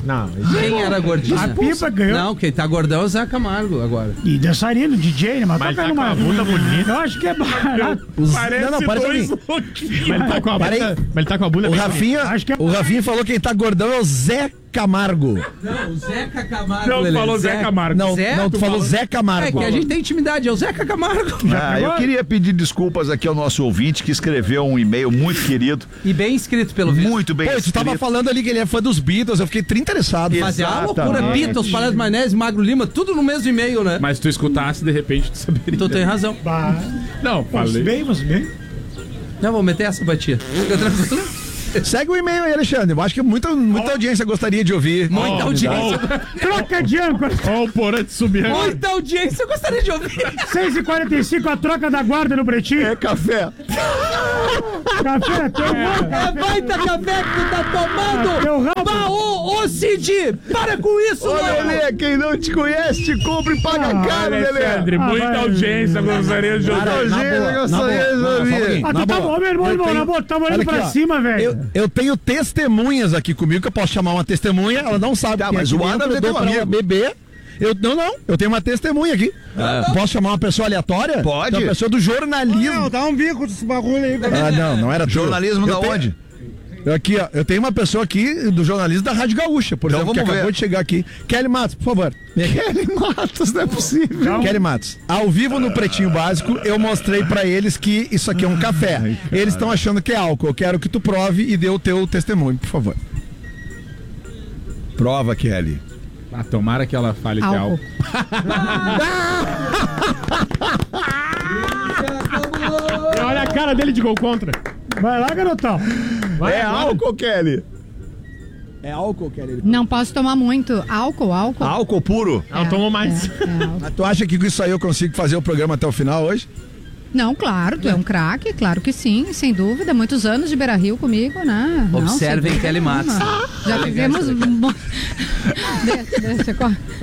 Não, Quem era gordinho? A Pipa ganhou. Não, quem tá gordão é o Zé Camargo agora. E dançarino, DJ, né? Mas tá com a bunda bonita. Eu acho que é barato. Parece Não, para dois mim. louquinhos. Mas ele tá com a Parei. bunda. Mas ele tá com a bunda O bem Rafinha, Acho que é- o Rafinha falou que quem tá gordão é o Zé Camargo. Não, o Zeca Camargo. Não, Lelê. falou Zé Camargo. Não, Zé? não, tu falou Zé Camargo. É que a gente tem intimidade, é o Zeca Camargo. Eu queria pedir desculpas aqui ao nosso ouvinte que escreveu um e-mail muito querido, E bem escrito, pelo visto. muito bem Pô, tu tava escrito. falando ali que ele é fã dos Beatles, eu fiquei interessado. Mas é uma loucura, Exatamente. Beatles, Palhaço Maionese, Magro Lima, tudo no mesmo e-mail, né? Mas se tu escutasse, de repente, tu saberia. Tu tem razão. Não, falei. Mas bem. Não, vou meter essa batia. Fica tranquilo. Segue o e-mail aí, Alexandre. Eu acho que muita audiência gostaria de ouvir. Muita audiência. Troca de âncora. Ó o Porã de subir. Muita audiência, eu gostaria de ouvir. 6h45, a troca da guarda no Pretinho. É café. Café, tem um É baita café que tu tá tomando. Teu rabo. Bah, ô Cid, para com isso, Ô, mano. Lelê, quem não te conhece, te compra e paga caro, Lelê. Alexandre, muita vai. audiência, gostaria de ouvir. Audiência, gostaria de ouvir. Ah, tu tá bom, meu irmão, tava olhando pra cima, velho. Eu tenho testemunhas aqui comigo que eu posso chamar uma testemunha, ela não sabe. Tá, quem mas é o que Adams eu é dou teu pra ela amigo. beber. Eu tenho uma testemunha aqui. Posso chamar uma pessoa aleatória? Pode. Uma pessoa do jornalismo. Dá um bico desse bagulho aí. Não era tu. Jornalismo da Eu tenho- onde? Aqui, ó, eu tenho uma pessoa aqui do jornalismo da Rádio Gaúcha, por Então exemplo, que vamos acabou ver. de chegar aqui. Kelly Matos, por favor. Vem aqui. Kelly Matos, não é possível. Kelly Matos, ao vivo no Pretinho Básico, eu mostrei pra eles que isso aqui é um café. Eles estão achando que é álcool. Eu quero que tu prove e dê o teu testemunho, por favor. Prova, Kelly. Ah, tomara que ela fale que é álcool. Olha a cara dele de gol contra. Vai lá, garotão. É álcool, Kelly? É álcool, Kelly? Não posso tomar muito. Álcool. Álcool puro? Não tomou mais. Mas tu acha que com isso aí eu consigo fazer o programa até o final hoje? Não, claro, tu é um craque, claro que sim, sem dúvida. Muitos anos de Beira Rio comigo, né? Não, Observem sem Kelly dúvida Matos. nenhuma. Já tivemos. Deixa,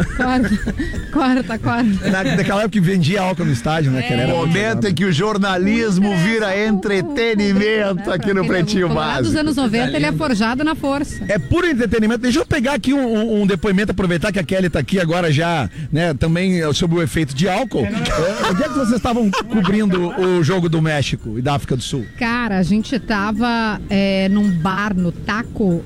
corta. Naquela época que vendia álcool no estádio, né? Que ele era muito Momento legal. em que o jornalismo vira entretenimento aqui no Pretinho Dos Básico. anos 90, ele é forjado na força. É puro entretenimento. Deixa eu pegar aqui um depoimento, aproveitar que a Kelly tá aqui agora já, né, também sob o efeito de álcool. Onde é que vocês estavam cobrindo o jogo do México e da África do Sul? Cara, a gente tava num bar no Taco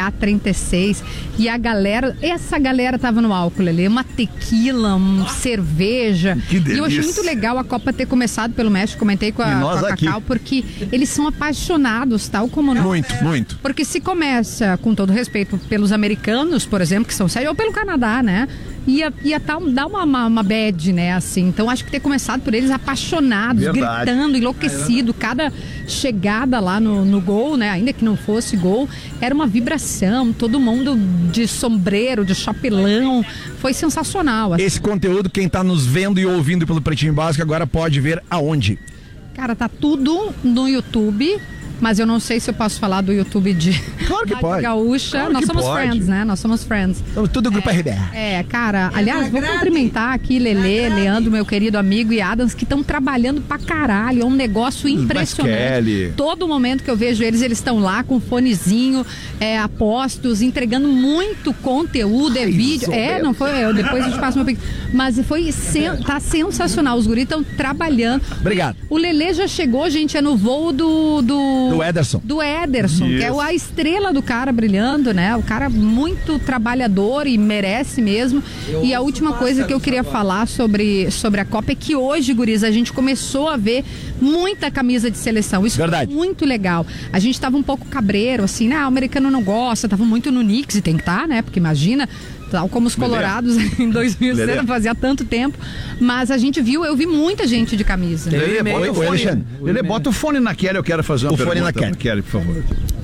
LA36 e essa galera tava no álcool ali, uma tequila, cerveja. Que delícia. E eu achei muito legal a Copa ter começado pelo México, comentei com E nós a aqui. Cacau, porque eles são apaixonados, tal como nós. Muito. Porque se começa, com todo respeito, pelos americanos, por exemplo, que são sérios, ou pelo Canadá, né? Ia dar uma bad, né? Assim. Então acho que ter começado por eles apaixonados, Verdade. gritando, enlouquecido. Cada chegada lá no gol, né? Ainda que não fosse gol, era uma vibração. Todo mundo de sombreiro, de chapelão. Foi sensacional. Assim. Esse conteúdo, quem tá nos vendo e ouvindo pelo Pretinho Básico agora pode ver aonde? Cara, tá tudo no YouTube. Mas eu não sei se eu posso falar do YouTube de Claro que Rádio pode. Gaúcha. Claro Nós que somos pode. friends, né? Nós somos friends. Então, tudo grupo RBR. Cara, aliás, vou cumprimentar aqui Lelê, Leandro, meu querido amigo, e Adams, que estão trabalhando pra caralho. É um negócio impressionante. Kelly. Todo momento que eu vejo eles estão lá com fonezinho, apostos, entregando muito conteúdo, vídeo. Não foi eu, depois eu te passo meu pique. Mas tá sensacional. Os guris estão trabalhando. Obrigado. O Lelê já chegou, gente, é no voo Do Ederson. do Ederson, que é a estrela do cara brilhando, né? O cara muito trabalhador e merece mesmo. E a última coisa que eu queria falar sobre a Copa é que hoje, guris, a gente começou a ver muita camisa de seleção. Isso Verdade. foi muito legal. A gente tava um pouco cabreiro, assim, né? O americano não gosta, tava muito no Knicks e tem que estar, né? Porque imagina, tal como os colorados em 2006, não fazia tanto tempo. Mas a gente eu vi muita gente de camisa. Lelê, bota Oi, o fone. Alexandre. Lelê, bota o fone na Kelly, eu quero fazer uma O fone pergunta. na Kelly. Kelly, por favor.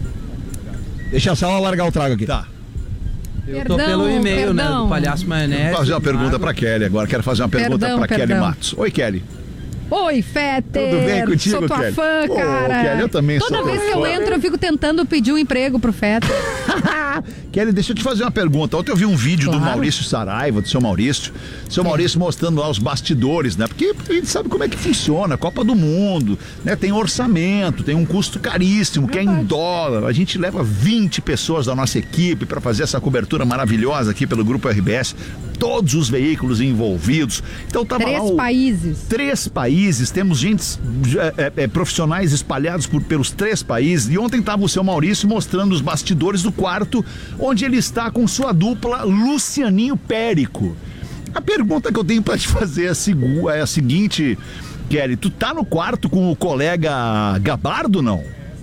Deixa só ela largar o trago aqui. Tá. Eu tô pelo e-mail, né? Do Palhaço Maionese. Vou fazer uma pergunta pra Kelly agora. Quero fazer uma pergunta pra Kelly Matos. Oi, Kelly. Oi, Fetter! Tudo bem contigo, Sou tua Kelly? fã, Ô, cara. Kelly, eu também Toda sou vez tua que eu fã. entro, eu fico tentando pedir um emprego pro Fetter. Kelly, deixa eu te fazer uma pergunta. Ontem eu vi um vídeo do Maurício Saraiva, do seu Maurício. Seu Maurício mostrando lá os bastidores, né? Porque a gente sabe como é que funciona, Copa do Mundo, né? Tem orçamento, tem um custo caríssimo, que é em dólar. A gente leva 20 pessoas da nossa equipe para fazer essa cobertura maravilhosa aqui pelo Grupo RBS. Todos os veículos envolvidos. Então tava lá 3 países, temos gente, profissionais espalhados pelos 3 países. E ontem tava o seu Maurício mostrando os bastidores do quarto onde ele está com sua dupla Lucianinho Périco. A pergunta que eu tenho pra te fazer é a seguinte, Kelly, tu tá no quarto com o colega Gabardo, não?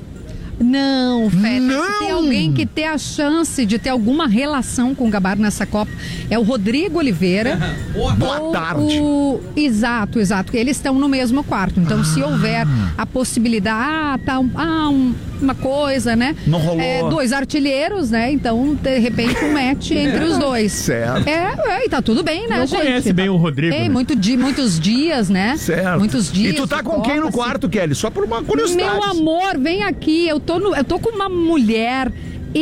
Não, Feta. Se tem alguém que tem a chance de ter alguma relação com o Gabardo nessa Copa, é o Rodrigo Oliveira. Boa tarde. Exato. Eles estão no mesmo quarto. Então, se houver a possibilidade, uma coisa, né? Não rolou. 2 artilheiros, né? Então, de repente, um match entre os dois. Certo. E tá tudo bem, né, gente? Conhece bem o Rodrigo. Né? Muitos dias, né? Certo. Muitos dias. E tu tá com quem no quarto, Kelly? Só por uma curiosidade. Meu amor, vem aqui. Eu tô com uma mulher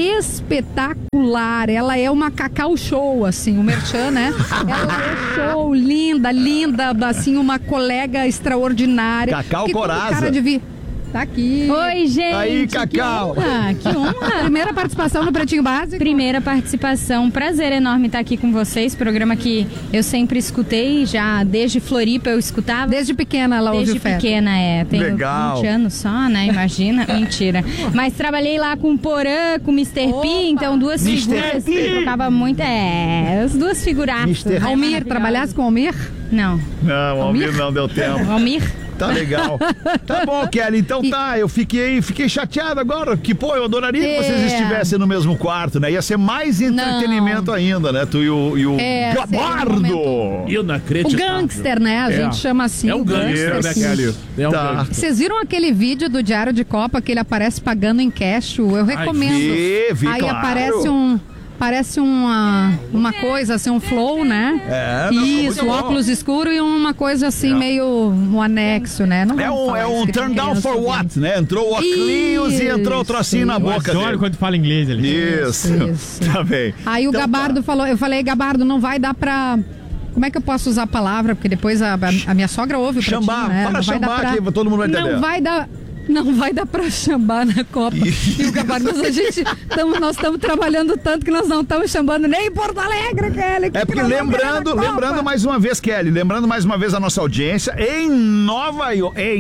espetacular. Ela é uma Cacau Show, assim, o merchan, né? Ela é show, linda, assim, uma colega extraordinária. Cacau Coraza. Cara de vir. Tá aqui. Oi, gente. Aí, Cacau. Que honra. Primeira participação no Pretinho Básico. Primeira participação. Prazer enorme estar aqui com vocês. Programa que eu sempre escutei, já desde Floripa eu escutava. Desde pequena ela ouviu Desde pequena, Tenho Legal. 20 anos só, né? Imagina. Mentira. Mas trabalhei lá com o Porã, com o Mr. P, então 2 figuras que eu tocava muito. As 2 figuraças. Almir, trabalhasse com Almir? Não. Não, Almir não deu tempo. Almir? Tá legal. Tá bom, Kelly. Então eu fiquei chateado agora, que eu adoraria que vocês estivessem no mesmo quarto, né? Ia ser mais entretenimento ainda, né? Tu e o Gabardo. Eu não acredito. O gangster, né? A gente chama assim. É um gangster, né, Kelly? É um gangster. Vocês viram aquele vídeo do Diário de Copa que ele aparece pagando em cash? Eu recomendo. Vi, Aí claro. Parece uma coisa assim, um flow, né? Isso, óculos escuro e uma coisa assim, meio um anexo, né? Não é um turn down for what, né? Entrou o óculos e entrou o trocinho na boca dele. Olha quando fala inglês ali. Isso. Tá bem. Aí o Gabardo falou, eu falei, Gabardo, não vai dar pra... Como é que eu posso usar a palavra? Porque depois a minha sogra ouve o Xambá, né? fala Xambá que todo mundo vai entender. Não vai dar pra chambar na Copa. E o Gabardo, nós estamos trabalhando tanto que nós não estamos chamando nem em Porto Alegre, Kelly. Porque lembrando mais uma vez, Kelly, lembrando mais uma vez a nossa audiência, em Nova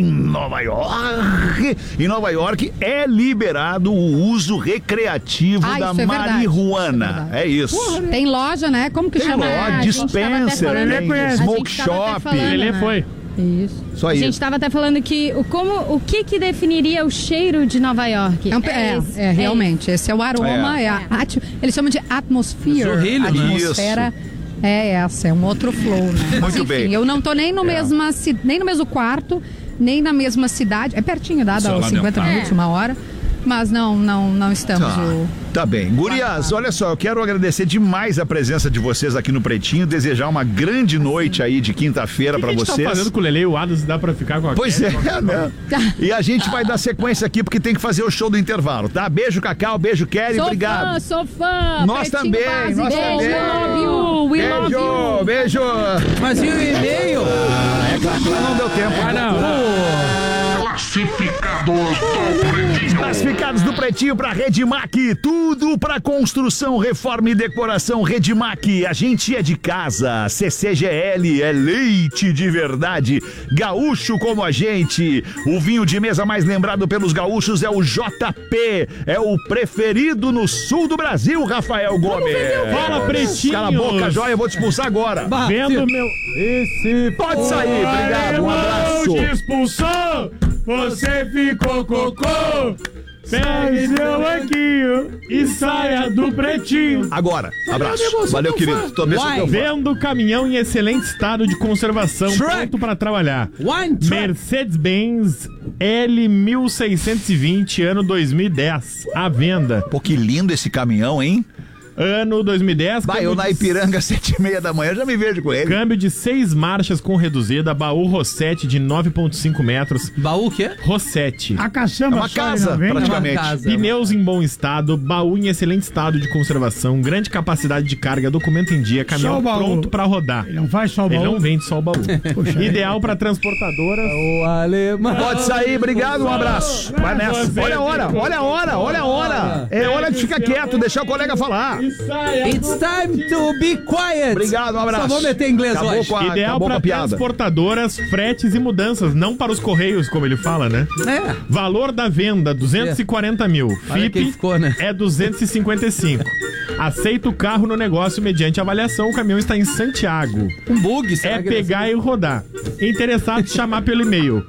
York é liberado o uso recreativo da marihuana. É isso. Tem loja, né? Como que chama? Loja, dispenser, smoke shop. Ele foi. Isso. A gente estava até falando que o que definiria o cheiro de Nova York? Realmente. Esse é o aroma, eles chamam de atmosphere. A atmosfera é essa, é um outro flow, né? Muito Mas, enfim, bem. eu não tô nem no mesmo quarto, nem na mesma cidade. É pertinho, dá 50 minutos, 1 hora. Mas não estamos. Tá bem. Gurias, olha só, eu quero agradecer demais a presença de vocês aqui no Pretinho, desejar uma grande noite aí de quinta-feira pra vocês. Tá fazendo com o Lele e o Adams, dá pra ficar com a Pois né? E a gente vai dar sequência aqui porque tem que fazer o show do intervalo, tá? Beijo, Cacau, beijo, Kelly, obrigado. Sou fã. Nós também, nós também. Beijo. Mas e o e-mail? É claro que não deu tempo. Classificados do Pretinho pra Redmac, tudo pra construção, reforma e decoração. Redmac, a gente é de casa. CCGL é leite de verdade. Gaúcho como a gente. O vinho de mesa mais lembrado pelos gaúchos é o JP. É o preferido no sul do Brasil, Rafael Gomes. Fala, Pretinho. Cala a boca, joia, eu vou te expulsar agora. Vendo meu... Pode sair, obrigado, um abraço. Te expulsou, você ficou cocô. Pegue seu banquinho e saia do Pretinho. Agora, abraço. Valeu, querido. Vendo o caminhão em excelente estado de conservação, pronto para trabalhar. Mercedes-Benz L1620, ano 2010, à venda. Pô, que lindo esse caminhão, hein? Ano 2010. Vai, eu na Ipiranga, 7h30 da manhã, já me vejo com ele. Câmbio de 6 marchas com reduzida, baú Rossetti de 9,5 metros. Baú o quê? Rossetti. A caçamba É uma casa, praticamente. Uma casa. Pneus em bom estado, baú em excelente estado de conservação, grande capacidade de carga, documento em dia, caminhão pronto pra rodar. Ele não faz só o baú? Ele não vende só o baú. Ideal pra transportadoras. O alemão. Pode sair, obrigado, um abraço. Vai nessa. Olha a hora, olha a hora, olha a hora. É hora de ficar quieto, deixar o colega falar. It's time to be quiet. Obrigado, um abraço. Só vou meter inglês hoje. Ideal para transportadoras, fretes e mudanças, não para os correios, como ele fala, né? É. Valor da venda, 240 mil. FIP ficou, né? é 255. Aceita o carro no negócio mediante avaliação. O caminhão está em Santiago. Um bug, É pegar e rodar. Interessado, chamar pelo e-mail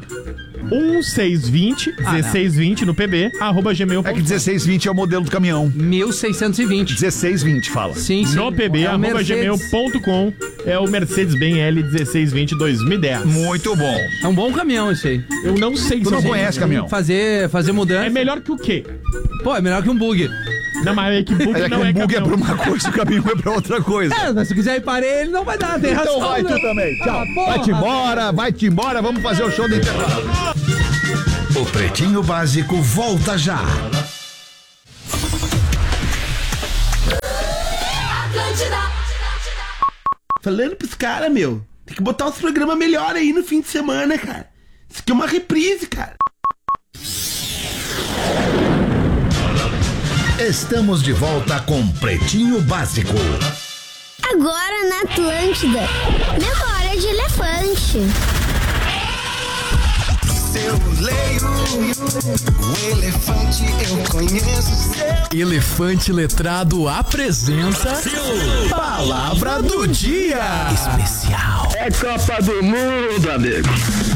1620 no PB, @gmail.com. É que 1620 é o modelo do caminhão. 1620. 1620, fala. Sim, sim. No PB, É o @gmail.com. É o Mercedes-Benz L1620 2010. Muito bom. É um bom caminhão esse aí. Eu não sei Tu não conhece caminhão? Fazer mudança. É melhor que o quê? Pô, é melhor que um bug. Não, mas é que bug É que não um é bug é caminhão. pra uma coisa, o caminhão é pra outra coisa. É, mas se quiser ir para ele, não vai dar. Tem razão. Então vai né? tu também. Tchau. porra, Vai-te embora. Vamos fazer o show do intervalo. O Pretinho Básico volta já. Falando pros caras, meu, tem que botar uns programas melhor aí no fim de semana, cara. Isso aqui é uma reprise, cara. Estamos de volta com Pretinho Básico. Agora na Atlântida, memória de elefante. Eu leio o elefante, eu conheço seu. Elefante Letrado apresenta Palavra do Dia Especial. É Copa do Mundo, amigo.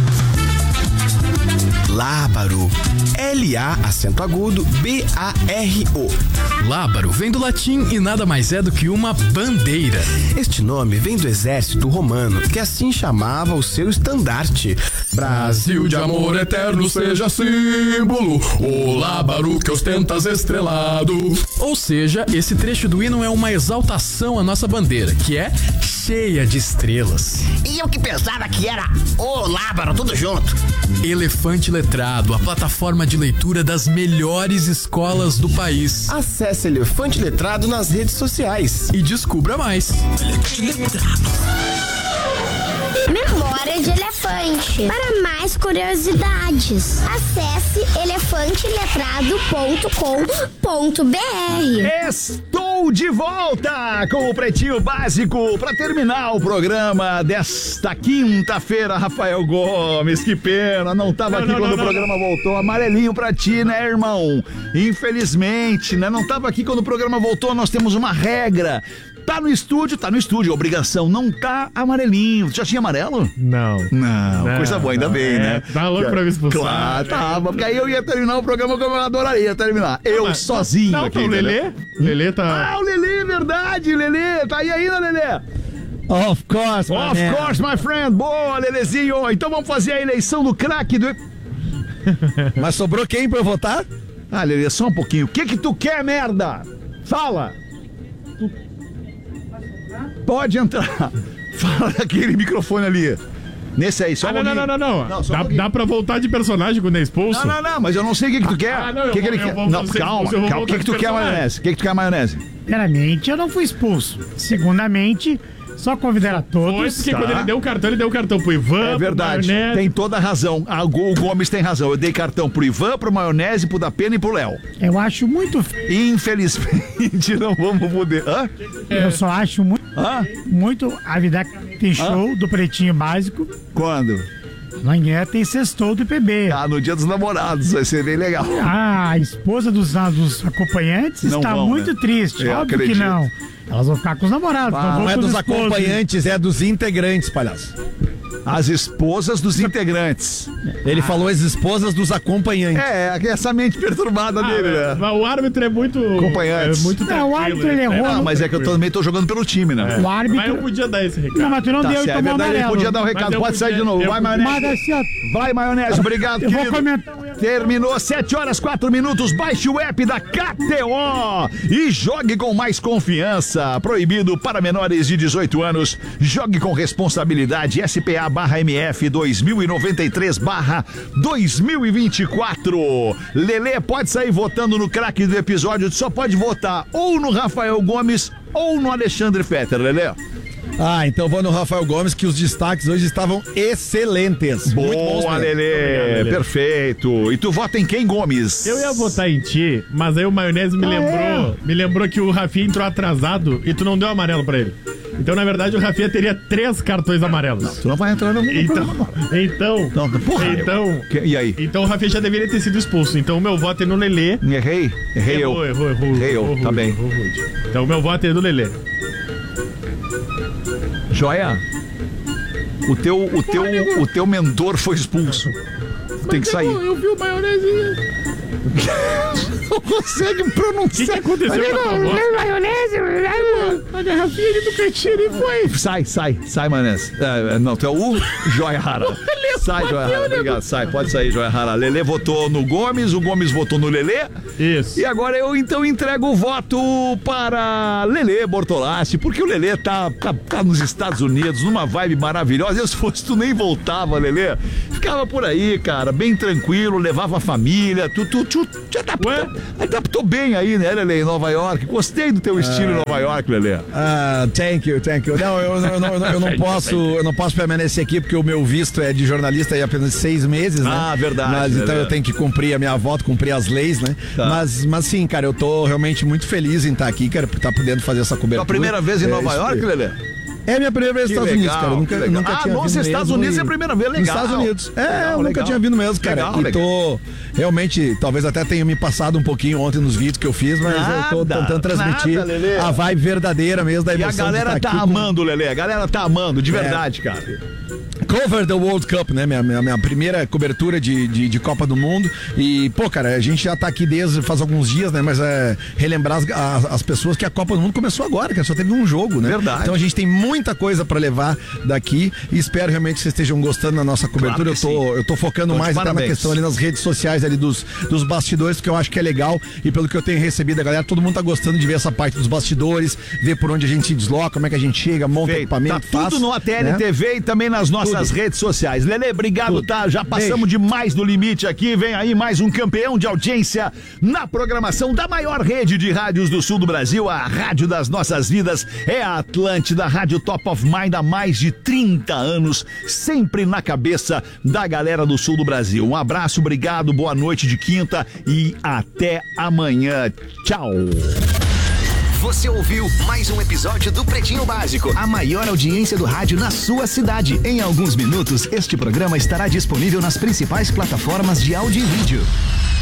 Lábaro. L-A, acento agudo, B-A-R-O. Lábaro vem do latim e nada mais é do que uma bandeira. Este nome vem do exército romano, que assim chamava o seu estandarte. Brasil de amor eterno seja símbolo, o lábaro que ostentas estrelado. Ou seja, esse trecho do hino é uma exaltação à nossa bandeira, que é cheia de estrelas. E eu que pensava que era o lábaro, tudo junto. Elefante Letrado, a plataforma de leitura das melhores escolas do país. Acesse Elefante Letrado nas redes sociais e descubra mais. Memória de elefante. Para mais curiosidades, acesse elefanteletrado.com.br. Estou de volta com o Pretinho Básico para terminar o programa desta quinta-feira. Rafael Gomes, que pena, não estava aqui quando o programa voltou. Amarelinho pra ti, né, irmão? Infelizmente, né? Não estava aqui quando o programa voltou. Nós temos uma regra. Tá no estúdio, obrigação. Não tá amarelinho. Já tinha amarelo? Não, coisa boa, ainda bem, né? Tá louco pra me expulsar. Claro, tava, porque aí eu ia terminar o programa como eu adoraria terminar. Eu sozinho não, aqui. Não, o Lelê? Lelê tá... Ah, o Lelê, verdade, Lelê. Tá aí ainda, Lelê? Of course, my friend. Boa, Lelezinho. Então vamos fazer a eleição do craque do... Mas sobrou quem pra eu votar? Ah, Lelê, só um pouquinho. O que tu quer, merda? Fala. Pode entrar. Fala daquele microfone ali. Nesse aí, só um pouquinho. Não. Dá pra voltar de personagem quando é expulso? Não, mas eu não sei o que tu quer. O que ele quer? Não, calma. O que tu quer, maionese? O que tu quer, maionese? Primeiramente, eu não fui expulso. Segundamente, só convidar a todos. Foi porque quando ele deu o cartão pro Ivan. É verdade, tem toda a razão. O Gomes tem razão. Eu dei cartão pro Ivan, pro Maionese, pro Dapena e pro Léo. Eu acho muito... Infelizmente, não vamos poder. Hã? Eu só acho muito... Muito... A vida tem show do Pretinho Básico. Quando? Amanhã tem sextou do IPB. No Dia dos Namorados, vai ser bem legal. A esposa dos acompanhantes não está vão, muito triste. Óbvio que não. Elas vão ficar com os namorados. Não é dos acompanhantes, é dos integrantes, palhaço. As esposas dos integrantes. Ele falou as esposas dos acompanhantes. Essa mente perturbada dele, né? Mas o árbitro é muito... Acompanhantes. É muito tranquilo. O árbitro, ele errou. Não, mas é que eu também tô jogando pelo time, né? O árbitro... Mas eu podia dar esse recado. Não, mas tu não deu e tomou amarelo. Ele podia dar um recado. Pode sair de novo. Vai, Maionese. Vai, Maionese. Obrigado, querido. Vou comentar. Terminou 7h04. Baixe o app da KTO e jogue com mais confiança. Proibido para menores de 18 anos. Jogue com responsabilidade. SPA/MF 2093/2024. Lelê pode sair votando no craque do episódio. Tu só pode votar ou no Rafael Gomes ou no Alexandre Fetter, Lelê. Então vou no Rafael Gomes, que os destaques hoje estavam excelentes. Boa, Lelê. Perfeito. E tu vota em quem, Gomes? Eu ia votar em ti, mas aí o Maionese me lembrou que o Rafinha entrou atrasado e tu não deu amarelo pra ele. Então, na verdade, o Rafinha teria 3 cartões amarelos. Tu não vai entrar no Então. E aí? Então o Rafinha já deveria ter sido expulso. Então o meu voto é no Lelê. Errei eu. Tá bem. Então o meu voto é no Lelê. Joia, o teu mentor foi expulso. Tem que sair. Eu vi o Maionese. Não consegue pronunciar. O que aconteceu com a tua voz? Maionese. A garrafinha ali do cantinho e foi. Sai, Maionese. Não, tu é o Joia Rara. Sai, Joia Rara. Obrigado. Sai, pode sair, Joia Rara. Lelê votou no Gomes, o Gomes votou no Lelê. Isso. E agora eu então entrego o voto para Lelê Bortolassi, porque o Lelê tá nos Estados Unidos, numa vibe maravilhosa. Eu, se fosse tu, nem voltava, Lelê. Ficava por aí, cara, bem tranquilo, levava a família. Tu te adaptou bem aí, né, Lelê, em Nova York. Gostei do teu estilo em Nova York, Lelê. Thank you. Não, eu não posso permanecer aqui porque o meu visto é de jornalista e apenas 6 meses, né? Verdade. Mas então eu tenho que cumprir a minha volta, cumprir as leis, né? Tá. Mas sim, cara, eu tô realmente muito feliz em estar aqui, cara, por estar podendo fazer essa cobertura. Tua primeira vez em Nova York, Lelê? É minha primeira vez nos Estados Unidos, cara. Eu nunca tinha vindo Estados Unidos é a primeira vez, legal. Nos Estados Unidos. Eu nunca tinha vindo mesmo, cara. E tô realmente, talvez até tenha me passado um pouquinho ontem nos vídeos que eu fiz, mas eu tô tentando transmitir a vibe verdadeira mesmo da emoção. E a galera tá amando, Lelê. A galera tá amando, de verdade, cara. Cover the World Cup, né? Minha primeira cobertura de Copa do Mundo. E, pô, cara, a gente já tá aqui desde faz alguns dias, né? Mas relembrar as pessoas que a Copa do Mundo começou agora, que só teve um jogo, né? Verdade. Então a gente tem muita coisa pra levar daqui e espero realmente que vocês estejam gostando da nossa cobertura. Eu tô focando mais até na questão ali nas redes sociais ali dos bastidores, que eu acho que é legal, e pelo que eu tenho recebido da galera, todo mundo tá gostando de ver essa parte dos bastidores, ver por onde a gente se desloca, como é que a gente chega, monta equipamento, tá tudo no ATL TV e também nas nossas redes sociais. Lelê, obrigado, tá? Já passamos demais do limite aqui. Vem aí mais um campeão de audiência na programação da maior rede de rádios do sul do Brasil, a rádio das nossas vidas. É a Atlântida, rádio Top of Mind há mais de 30 anos, sempre na cabeça da galera do sul do Brasil. Um abraço, obrigado, boa noite de quinta e até amanhã. Tchau. Você ouviu mais um episódio do Pretinho Básico, a maior audiência do rádio na sua cidade. Em alguns minutos, este programa estará disponível nas principais plataformas de áudio e vídeo.